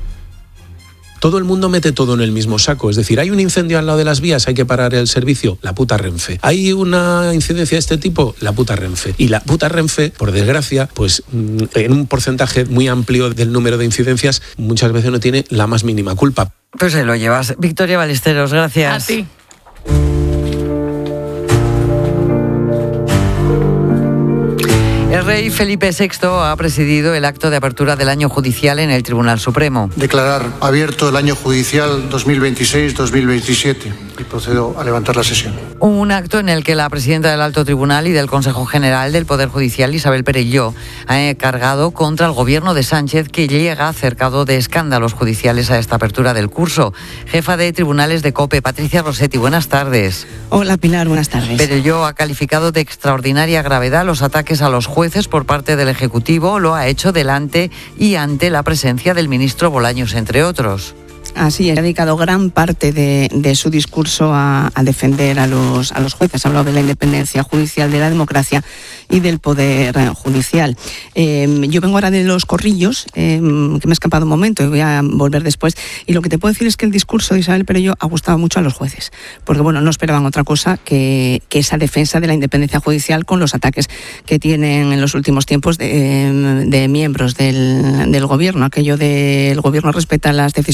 Todo el mundo mete todo en el mismo saco. Es decir, hay un incendio al lado de las vías, hay que parar el servicio, la puta Renfe. Hay una incidencia de este tipo, la puta Renfe. Y la puta Renfe, por desgracia, pues en un porcentaje muy amplio del número de incidencias, muchas veces no tiene la más mínima culpa. Pues ahí lo llevas. Victoria Ballesteros, gracias. A ti. El rey Felipe sexto ha presidido el acto de apertura del año judicial en el Tribunal Supremo. Declarar abierto el año judicial dos mil veintiséis dos mil veintisiete y procedo a levantar la sesión. Un acto en el que la presidenta del Alto Tribunal y del Consejo General del Poder Judicial, Isabel Perelló, ha cargado contra el gobierno de Sánchez, que llega cercado de escándalos judiciales a esta apertura del curso. Jefa de Tribunales de COPE, Patricia Rossetti, buenas tardes. Hola Pilar, buenas tardes. Perelló ha calificado de extraordinaria gravedad los ataques a los jueces por parte del Ejecutivo. Lo ha hecho delante y ante la presencia del ministro Bolaños, entre otros. Así es, ha dedicado gran parte de, de su discurso a, a defender a los, a los jueces. Ha hablado de la independencia judicial, de la democracia y del poder judicial. Eh, yo vengo ahora de Los Corrillos, eh, que me ha escapado un momento y voy a volver después. Y lo que te puedo decir es que el discurso de Isabel Perelló ha gustado mucho a los jueces, porque bueno, no esperaban otra cosa que, que esa defensa de la independencia judicial con los ataques que tienen en los últimos tiempos de, de miembros del, del gobierno. Aquello del gobierno respeta las decisiones judiciales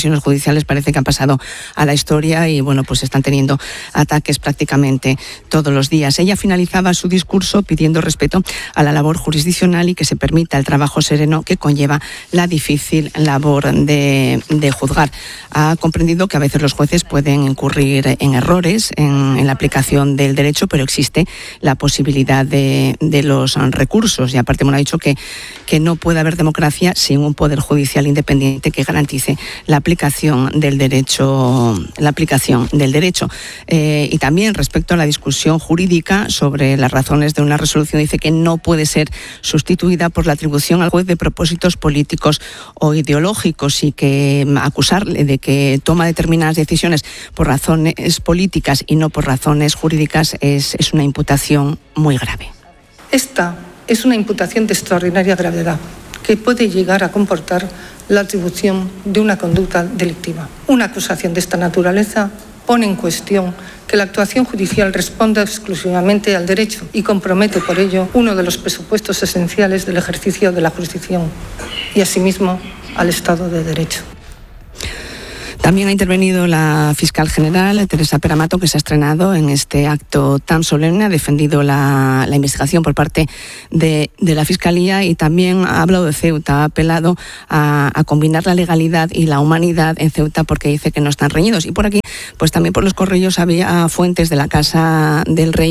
judiciales parece que han pasado a la historia y bueno, pues están teniendo ataques prácticamente todos los días. Ella finalizaba su discurso pidiendo respeto a la labor jurisdiccional y que se permita el trabajo sereno que conlleva la difícil labor de, de juzgar. Ha comprendido que a veces los jueces pueden incurrir en errores en, en la aplicación del derecho, pero existe la posibilidad de, de los recursos y aparte me ha dicho que, que no puede haber democracia sin un poder judicial independiente que garantice la aplicación del derecho, la aplicación del derecho. Eh, y también respecto a la discusión jurídica sobre las razones de una resolución, dice que no puede ser sustituida por la atribución al juez de propósitos políticos o ideológicos y que acusarle de que toma determinadas decisiones por razones políticas y no por razones jurídicas es, es una imputación muy grave. Esta es una imputación de extraordinaria gravedad que puede llegar a comportar la atribución de una conducta delictiva. Una acusación de esta naturaleza pone en cuestión que la actuación judicial responda exclusivamente al derecho y compromete por ello uno de los presupuestos esenciales del ejercicio de la jurisdicción y asimismo al Estado de Derecho. También ha intervenido la fiscal general, Teresa Peramato, que se ha estrenado en este acto tan solemne, ha defendido la, la investigación por parte de, de la Fiscalía y también ha hablado de Ceuta, ha apelado a, a combinar la legalidad y la humanidad en Ceuta porque dice que no están reñidos. Y por aquí, pues también por los correos había fuentes de la Casa del Rey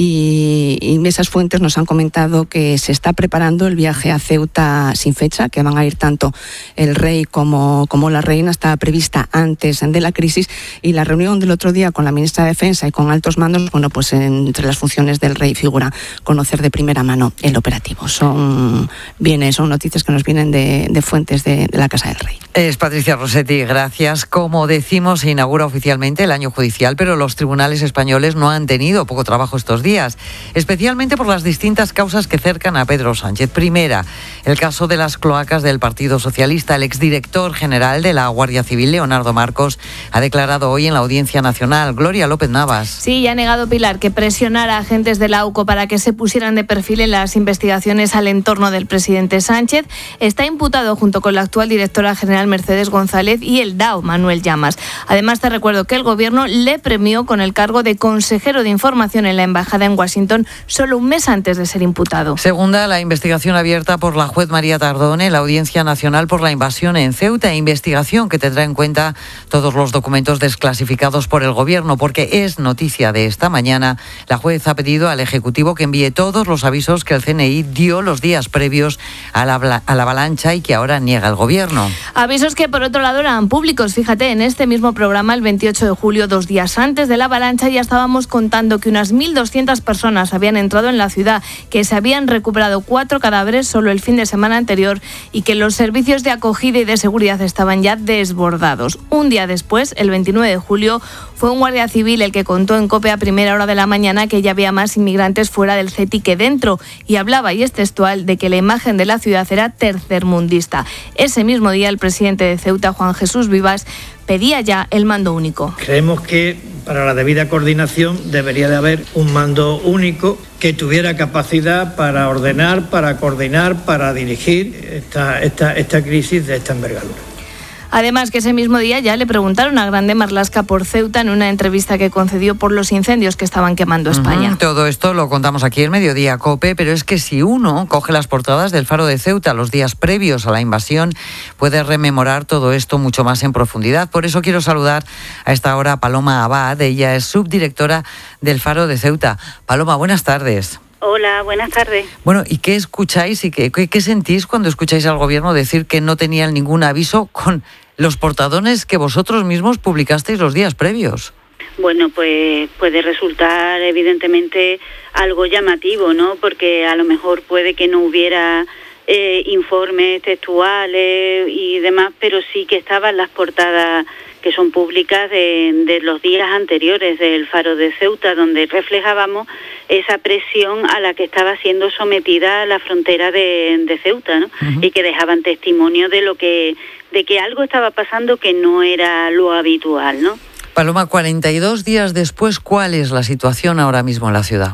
y, y esas fuentes nos han comentado que se está preparando el viaje a Ceuta sin fecha, que van a ir tanto el rey como, como la reina, está prevista antes de la crisis y la reunión del otro día con la ministra de Defensa y con altos mandos, bueno, pues entre las funciones del rey figura conocer de primera mano el operativo. Son bienes, son noticias que nos vienen de, de fuentes de, de la Casa del Rey. Es Patricia Rossetti, gracias. Como decimos, se inaugura oficialmente el año judicial, pero los tribunales españoles no han tenido poco trabajo estos días, especialmente por las distintas causas que cercan a Pedro Sánchez. Primera, el caso de las cloacas del Partido Socialista. El exdirector general de la Guardia Civil, Leonardo Marcos, ha declarado hoy en la Audiencia Nacional. Gloria López Navas. Sí, y ha negado Pilar que presionara a agentes de la AUCO para que se pusieran de perfil en las investigaciones al entorno del presidente Sánchez. Está imputado junto con la actual directora general Mercedes González y el D A O Manuel Llamas. Además, te recuerdo que el Gobierno le premió con el cargo de consejero de información en la embajada en Washington solo un mes antes de ser imputado. Segunda, la investigación abierta por la juez María Tardón en la Audiencia Nacional por la invasión en Ceuta, investigación que tendrá en cuenta todos los documentos desclasificados por el Gobierno, porque es noticia de esta mañana. La juez ha pedido al Ejecutivo que envíe todos los avisos que el C N I dio los días previos a la, a la avalancha y que ahora niega el Gobierno. Avisos que por otro lado eran públicos. Fíjate, en este mismo programa, el veintiocho de julio, dos días antes de la avalancha, ya estábamos contando que unas mil doscientas personas habían entrado en la ciudad, que se habían recuperado cuatro cadáveres solo el fin de semana anterior y que los servicios de acogida y de seguridad estaban ya desbordados. Un día después, el veintinueve de julio, fue un guardia civil el que contó en COPE a primera hora de la mañana que ya había más inmigrantes fuera del C E T I que dentro y hablaba, y es textual, de que la imagen de la ciudad era tercermundista. Ese mismo día, el presidente de Ceuta, Juan Jesús Vivas, pedía ya el mando único. Creemos que para la debida coordinación debería de haber un mando único que tuviera capacidad para ordenar, para coordinar, para dirigir esta, esta, esta crisis de esta envergadura. Además, que ese mismo día ya le preguntaron a Grande Marlaska por Ceuta en una entrevista que concedió por los incendios que estaban quemando España. Uh-huh. Todo esto lo contamos aquí en Mediodía COPE, pero es que si uno coge las portadas del Faro de Ceuta los días previos a la invasión, puede rememorar todo esto mucho más en profundidad. Por eso quiero saludar a esta hora a Paloma Abad. Ella es subdirectora del Faro de Ceuta. Paloma, buenas tardes. Hola, buenas tardes. Bueno, ¿y qué escucháis y qué, qué, qué sentís cuando escucháis al Gobierno decir que no tenían ningún aviso con los portadones que vosotros mismos publicasteis los días previos? Bueno, pues puede resultar evidentemente algo llamativo, ¿no? Porque a lo mejor puede que no hubiera eh, informes textuales y demás, pero sí que estaban las portadas que son públicas de, de los días anteriores del Faro de Ceuta, donde reflejábamos esa presión a la que estaba siendo sometida la frontera de, de Ceuta, ¿no? Uh-huh. Y que dejaban testimonio de lo que de que algo estaba pasando que no era lo habitual, ¿no? Paloma, cuarenta y dos días después, ¿cuál es la situación ahora mismo en la ciudad?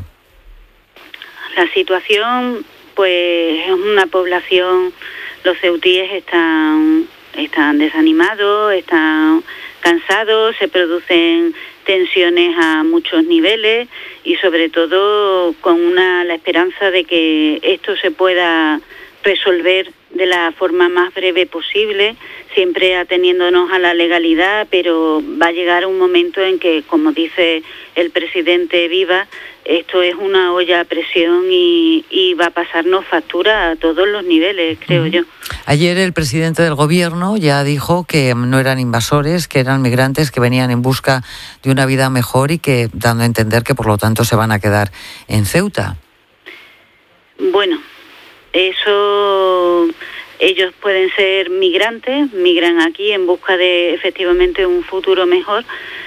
La situación, pues, es una población, los ceutíes están están desanimados, están cansados, se producen tensiones a muchos niveles y sobre todo con una la esperanza de que esto se pueda resolver de la forma más breve posible, siempre ateniéndonos a la legalidad, pero va a llegar un momento en que, como dice el presidente Viva, esto es una olla a presión y, y va a pasarnos factura a todos los niveles, creo uh-huh. yo. Ayer el presidente del gobierno ya dijo que no eran invasores, que eran migrantes que venían en busca de una vida mejor y que dando a entender que por lo tanto se van a quedar en Ceuta. Bueno, eso, ellos pueden ser migrantes, migran aquí en busca de efectivamente un futuro mejor,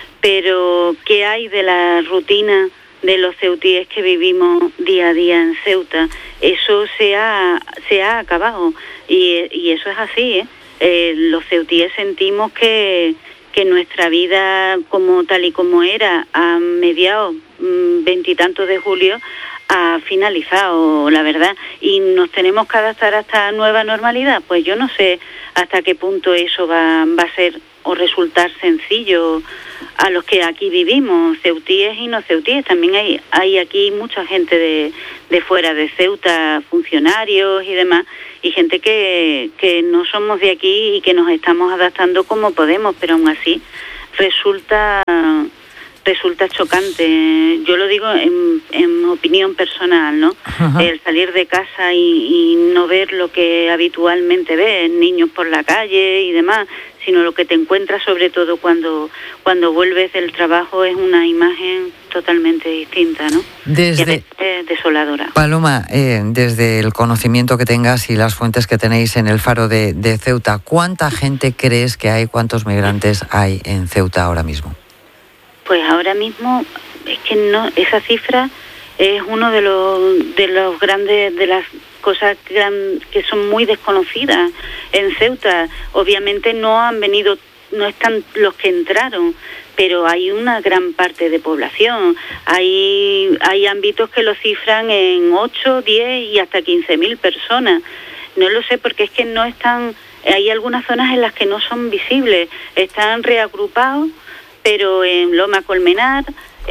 pero ¿qué hay de la rutina de los ceutíes que vivimos día a día en Ceuta? Eso se ha, se ha acabado y, y eso es así, ¿eh? Eh, los ceutíes sentimos que, que nuestra vida como tal y como era a mediados veintitantos de julio ha finalizado, la verdad, y nos tenemos que adaptar a esta nueva normalidad. Pues yo no sé hasta qué punto eso va, va a ser o resultar sencillo a los que aquí vivimos, ceutíes y no ceutíes. También hay, hay aquí mucha gente de, de fuera de Ceuta, funcionarios y demás, y gente que, que no somos de aquí y que nos estamos adaptando como podemos, pero aún así resulta resulta chocante. Yo lo digo en, en opinión personal, ¿no? Ajá. El salir de casa y, y no ver lo que habitualmente ves, niños por la calle y demás, sino lo que te encuentras sobre todo cuando cuando vuelves del trabajo es una imagen totalmente distinta, ¿no? Desde es desoladora. Paloma, eh, desde el conocimiento que tengas y las fuentes que tenéis en el Faro de, de Ceuta, ¿cuánta gente crees que hay, cuántos migrantes hay en Ceuta ahora mismo? Pues ahora mismo es que no, esa cifra es uno de los de los grandes de las cosas gran, que son muy desconocidas en Ceuta. Obviamente no han venido, no están los que entraron, pero hay una gran parte de población. Hay hay ámbitos que lo cifran en ocho, diez y hasta quince mil personas. No lo sé porque es que no están, hay algunas zonas en las que no son visibles, están reagrupados, pero en Loma Colmenar,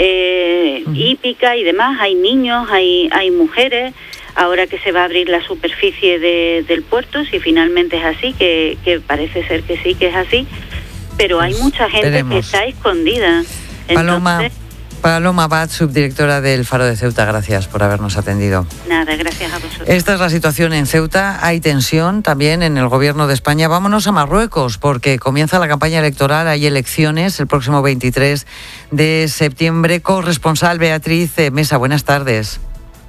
eh, uh-huh. Hípica y demás, hay niños, hay hay mujeres. Ahora que se va a abrir la superficie de, del puerto, si finalmente es así, que, que parece ser que sí que es así, pero hay mucha gente Veremos. que está escondida. Entonces, Paloma, Paloma Abad, subdirectora del Faro de Ceuta, gracias por habernos atendido. Nada, gracias a vosotros. Esta es la situación en Ceuta. Hay tensión también en el gobierno de España. Vámonos a Marruecos, porque comienza la campaña electoral. Hay elecciones el próximo veintitrés de septiembre. Corresponsal Beatriz Mesa, buenas tardes.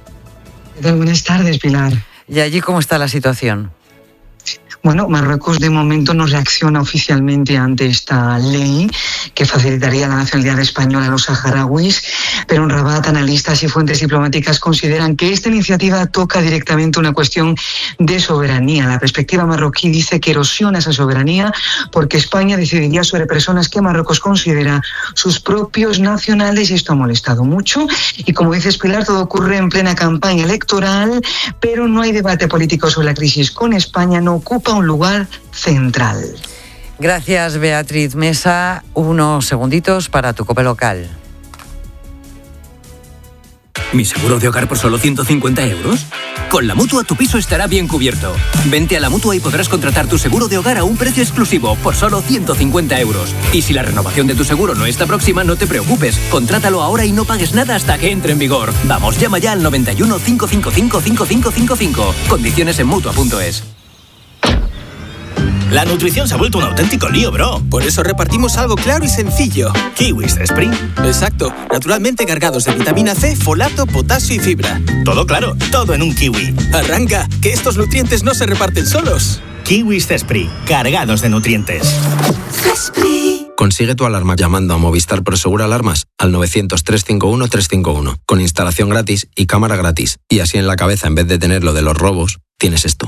Buenas tardes, Pilar. ¿Y allí cómo está la situación? Bueno, Marruecos de momento no reacciona oficialmente ante esta ley que facilitaría la nacionalidad española a los saharauis, pero en Rabat analistas y fuentes diplomáticas consideran que esta iniciativa toca directamente una cuestión de soberanía. La perspectiva marroquí dice que erosiona esa soberanía porque España decidiría sobre personas que Marruecos considera sus propios nacionales y esto ha molestado mucho. Y como dices, Pilar, todo ocurre en plena campaña electoral, pero no hay debate político sobre la crisis con España, no ocupa un lugar central. Gracias, Beatriz Mesa. Unos segunditos para tu COPE local. ¿Mi seguro de hogar por solo ciento cincuenta euros? Con la Mutua tu piso estará bien cubierto. Vente a la Mutua y podrás contratar tu seguro de hogar a un precio exclusivo por solo ciento cincuenta euros. Y si la renovación de tu seguro no está próxima, no te preocupes. Contrátalo ahora y no pagues nada hasta que entre en vigor. Vamos, llama ya al noventa y uno, cinco cinco cinco, cinco cinco cinco cinco. Condiciones en Mutua punto es. La nutrición se ha vuelto un auténtico lío, bro. Por eso repartimos algo claro y sencillo. Kiwis Spring. Exacto. Naturalmente cargados de vitamina C, folato, potasio y fibra. Todo claro, todo en un kiwi. Arranca, que estos nutrientes no se reparten solos. Kiwis Cespri, cargados de nutrientes. Cespri. Consigue tu alarma llamando a Movistar Prosegur Alarmas al novecientos, trescientos cincuenta y uno, trescientos cincuenta y uno. Con instalación gratis y cámara gratis. Y así en la cabeza, en vez de tener lo de los robos, tienes esto.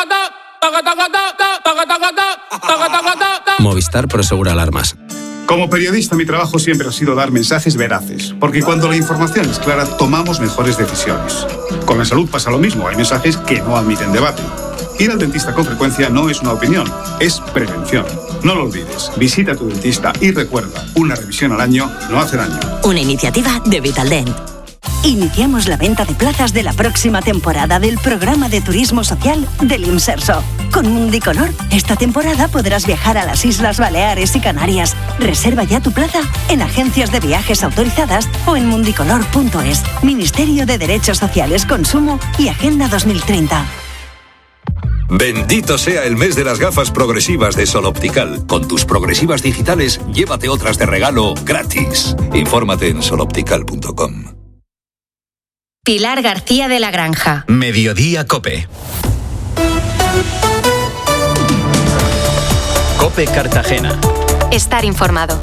Movistar Prosegur Alarmas. Como periodista, mi trabajo siempre ha sido dar mensajes veraces, porque cuando la información es clara, tomamos mejores decisiones. Con la salud pasa lo mismo, hay mensajes que no admiten debate. Ir al dentista con frecuencia no es una opinión, es prevención. No lo olvides, visita a tu dentista y recuerda, una revisión al año no hace daño. Una iniciativa de Vitaldent. Iniciamos la venta de plazas de la próxima temporada del programa de turismo social del Imserso. Con Mundicolor, esta temporada podrás viajar a las Islas Baleares y Canarias. Reserva ya tu plaza en agencias de viajes autorizadas o en mundicolor punto es. Ministerio de Derechos Sociales, Consumo y Agenda dos mil treinta. Bendito sea el mes de las gafas progresivas de Sol Optical. Con tus progresivas digitales, llévate otras de regalo gratis. Infórmate en sol optical punto com. Pilar García de la Granja. Mediodía Cope. Cope Cartagena. Estar informado.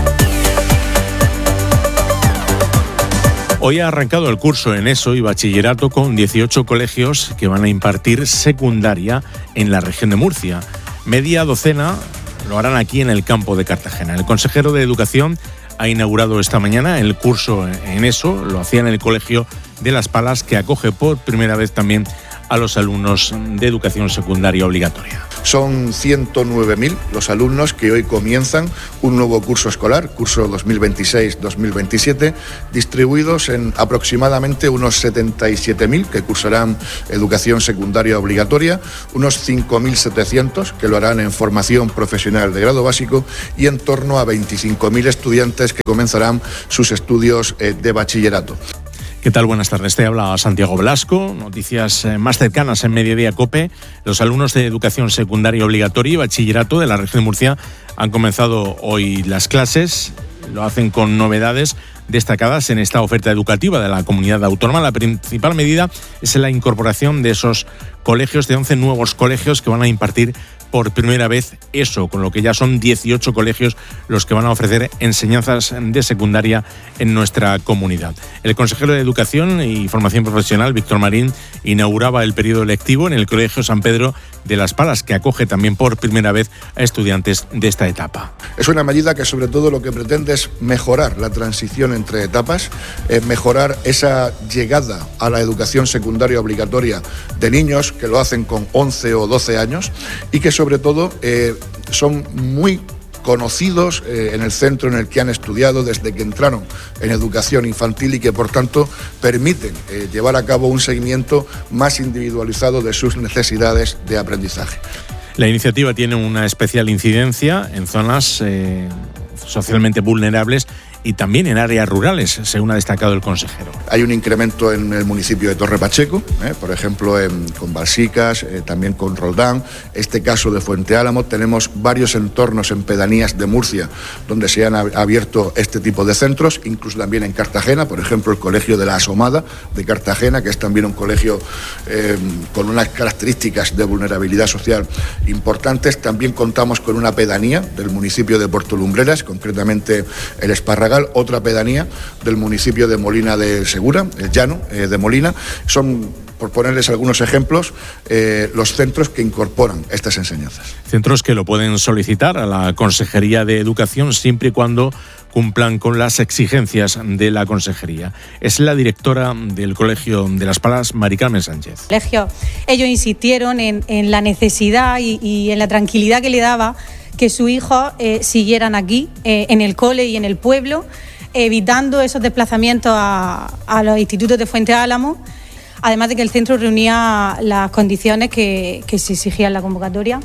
Hoy ha arrancado el curso en ESO y bachillerato con dieciocho colegios que van a impartir secundaria en la región de Murcia. Media docena lo harán aquí en el campo de Cartagena. El consejero de Educación ha inaugurado esta mañana el curso en ESO, lo hacía en el Colegio de Las Palas, que acoge por primera vez también a los alumnos de educación secundaria obligatoria. Son ciento nueve mil los alumnos que hoy comienzan un nuevo curso escolar, curso dos mil veintiséis dos mil veintisiete, distribuidos en aproximadamente unos setenta y siete mil que cursarán educación secundaria obligatoria, unos cinco mil setecientos que lo harán en formación profesional de grado básico y en torno a veinticinco mil estudiantes que comenzarán sus estudios de bachillerato. ¿Qué tal? Buenas tardes. Te habla Santiago Velasco. Noticias más cercanas en Mediodía Cope. Los alumnos de educación secundaria obligatoria y bachillerato de la región de Murcia han comenzado hoy las clases. Lo hacen con novedades destacadas en esta oferta educativa de la comunidad autónoma. La principal medida es la incorporación de esos colegios, de once nuevos colegios que van a impartir por primera vez ESO, con lo que ya son dieciocho colegios los que van a ofrecer enseñanzas de secundaria en nuestra comunidad. El consejero de Educación y Formación Profesional, Víctor Marín, inauguraba el periodo lectivo en el Colegio San Pedro de Las Palas, que acoge también por primera vez a estudiantes de esta etapa. Es una medida que sobre todo lo que pretende es mejorar la transición entre etapas, eh, mejorar esa llegada a la educación secundaria obligatoria de niños que lo hacen con once o doce años y que sobre todo eh, son muy conocidos eh, en el centro en el que han estudiado desde que entraron en educación infantil y que por tanto permiten eh, llevar a cabo un seguimiento más individualizado de sus necesidades de aprendizaje. La iniciativa tiene una especial incidencia en zonas eh, socialmente vulnerables y también en áreas rurales, según ha destacado el consejero. Hay un incremento en el municipio de Torre Pacheco, eh, por ejemplo, en, con Balsicas, eh, también con Roldán. Este caso de Fuente Álamo, tenemos varios entornos en pedanías de Murcia donde se han abierto este tipo de centros, incluso también en Cartagena, por ejemplo, el Colegio de la Asomada de Cartagena, que es también un colegio eh, con unas características de vulnerabilidad social importantes. También contamos con una pedanía del municipio de Puerto Lumbreras, concretamente el Esparragal, otra pedanía del municipio de Molina de Segura, el Llano eh, de Molina. Son, por ponerles algunos ejemplos, eh, los centros que incorporan estas enseñanzas. Centros que lo pueden solicitar a la Consejería de Educación siempre y cuando cumplan con las exigencias de la Consejería. Es la directora del Colegio de Las Palas, Mari Carmen Sánchez. Colegio, ellos insistieron en, en la necesidad y, y en la tranquilidad que le daba que sus hijos eh, siguieran aquí, eh, en el cole y en el pueblo, evitando esos desplazamientos a, a los institutos de Fuente Álamo, además de que el centro reunía las condiciones que, que se exigían en la convocatoria.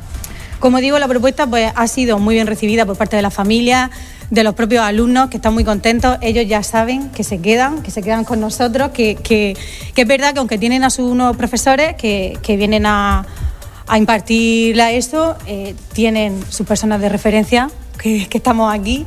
Como digo, la propuesta pues, ha sido muy bien recibida por parte de las familias, de los propios alumnos, que están muy contentos. Ellos ya saben que se quedan, que se quedan con nosotros, que, que, que es verdad que aunque tienen a sus nuevos profesores que, que vienen a... a impartir a esto, eh, tienen sus personas de referencia, que, que estamos aquí.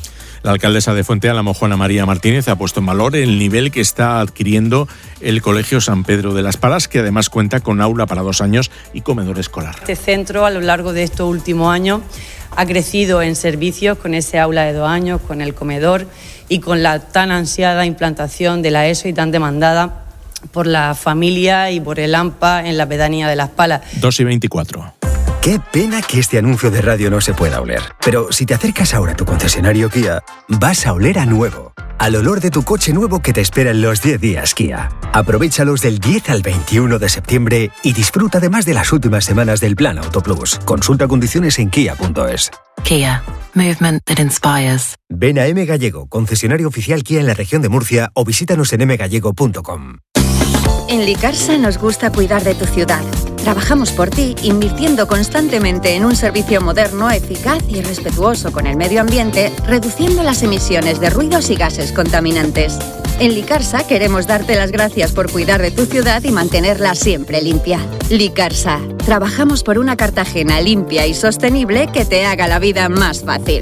La alcaldesa de Fuente Álamo, Juana María Martínez, ha puesto en valor el nivel que está adquiriendo el Colegio San Pedro de Las Palas, que además cuenta con aula para dos años y comedor escolar. Este centro, a lo largo de estos últimos años, ha crecido en servicios con ese aula de dos años, con el comedor y con la tan ansiada implantación de la ESO y tan demandada por la familia y por el AMPA en la pedanía de Las Palas. dos y veinticuatro. Qué pena que este anuncio de radio no se pueda oler. Pero si te acercas ahora a tu concesionario Kia, vas a oler a nuevo. al olor de tu coche nuevo que te espera en los diez días Kia. Aprovéchalos del diez al veintiuno de septiembre y disfruta además de las últimas semanas del Plan Auto Plus. Consulta condiciones en kia punto es. Kia. Movement that inspires. Ven a M Gallego, concesionario oficial Kia en la región de Murcia, o visítanos en m gallego punto com. En Licarsa nos gusta cuidar de tu ciudad. Trabajamos por ti, invirtiendo constantemente en un servicio moderno, eficaz y respetuoso con el medio ambiente, reduciendo las emisiones de ruidos y gases contaminantes. En Licarsa queremos darte las gracias por cuidar de tu ciudad y mantenerla siempre limpia. Licarsa, trabajamos por una Cartagena limpia y sostenible que te haga la vida más fácil.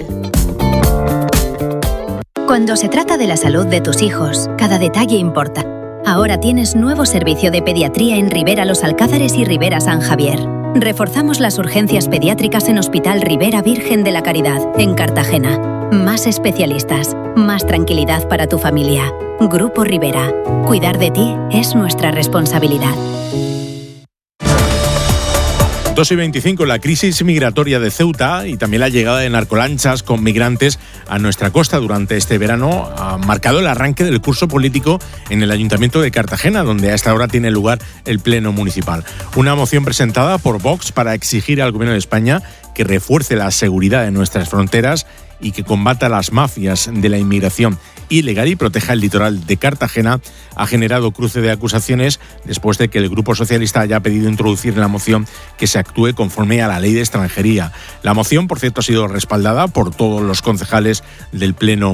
Cuando se trata de la salud de tus hijos, cada detalle importa. Ahora tienes nuevo servicio de pediatría en Ribera Los Alcázares y Ribera San Javier. Reforzamos las urgencias pediátricas en Hospital Ribera Virgen de la Caridad, en Cartagena. Más especialistas, más tranquilidad para tu familia. Grupo Ribera. Cuidar de ti es nuestra responsabilidad. dos y veinticinco, la crisis migratoria de Ceuta y también la llegada de narcolanchas con migrantes a nuestra costa durante este verano ha marcado el arranque del curso político en el Ayuntamiento de Cartagena, donde a esta hora tiene lugar el Pleno Municipal. Una moción presentada por Vox para exigir al Gobierno de España que refuerce la seguridad de nuestras fronteras y que combata las mafias de la inmigración ilegal y proteja el litoral de Cartagena, ha generado cruce de acusaciones después de que el Grupo Socialista haya pedido introducir en la moción que se actúe conforme a la ley de extranjería. La moción, por cierto, ha sido respaldada por todos los concejales del Pleno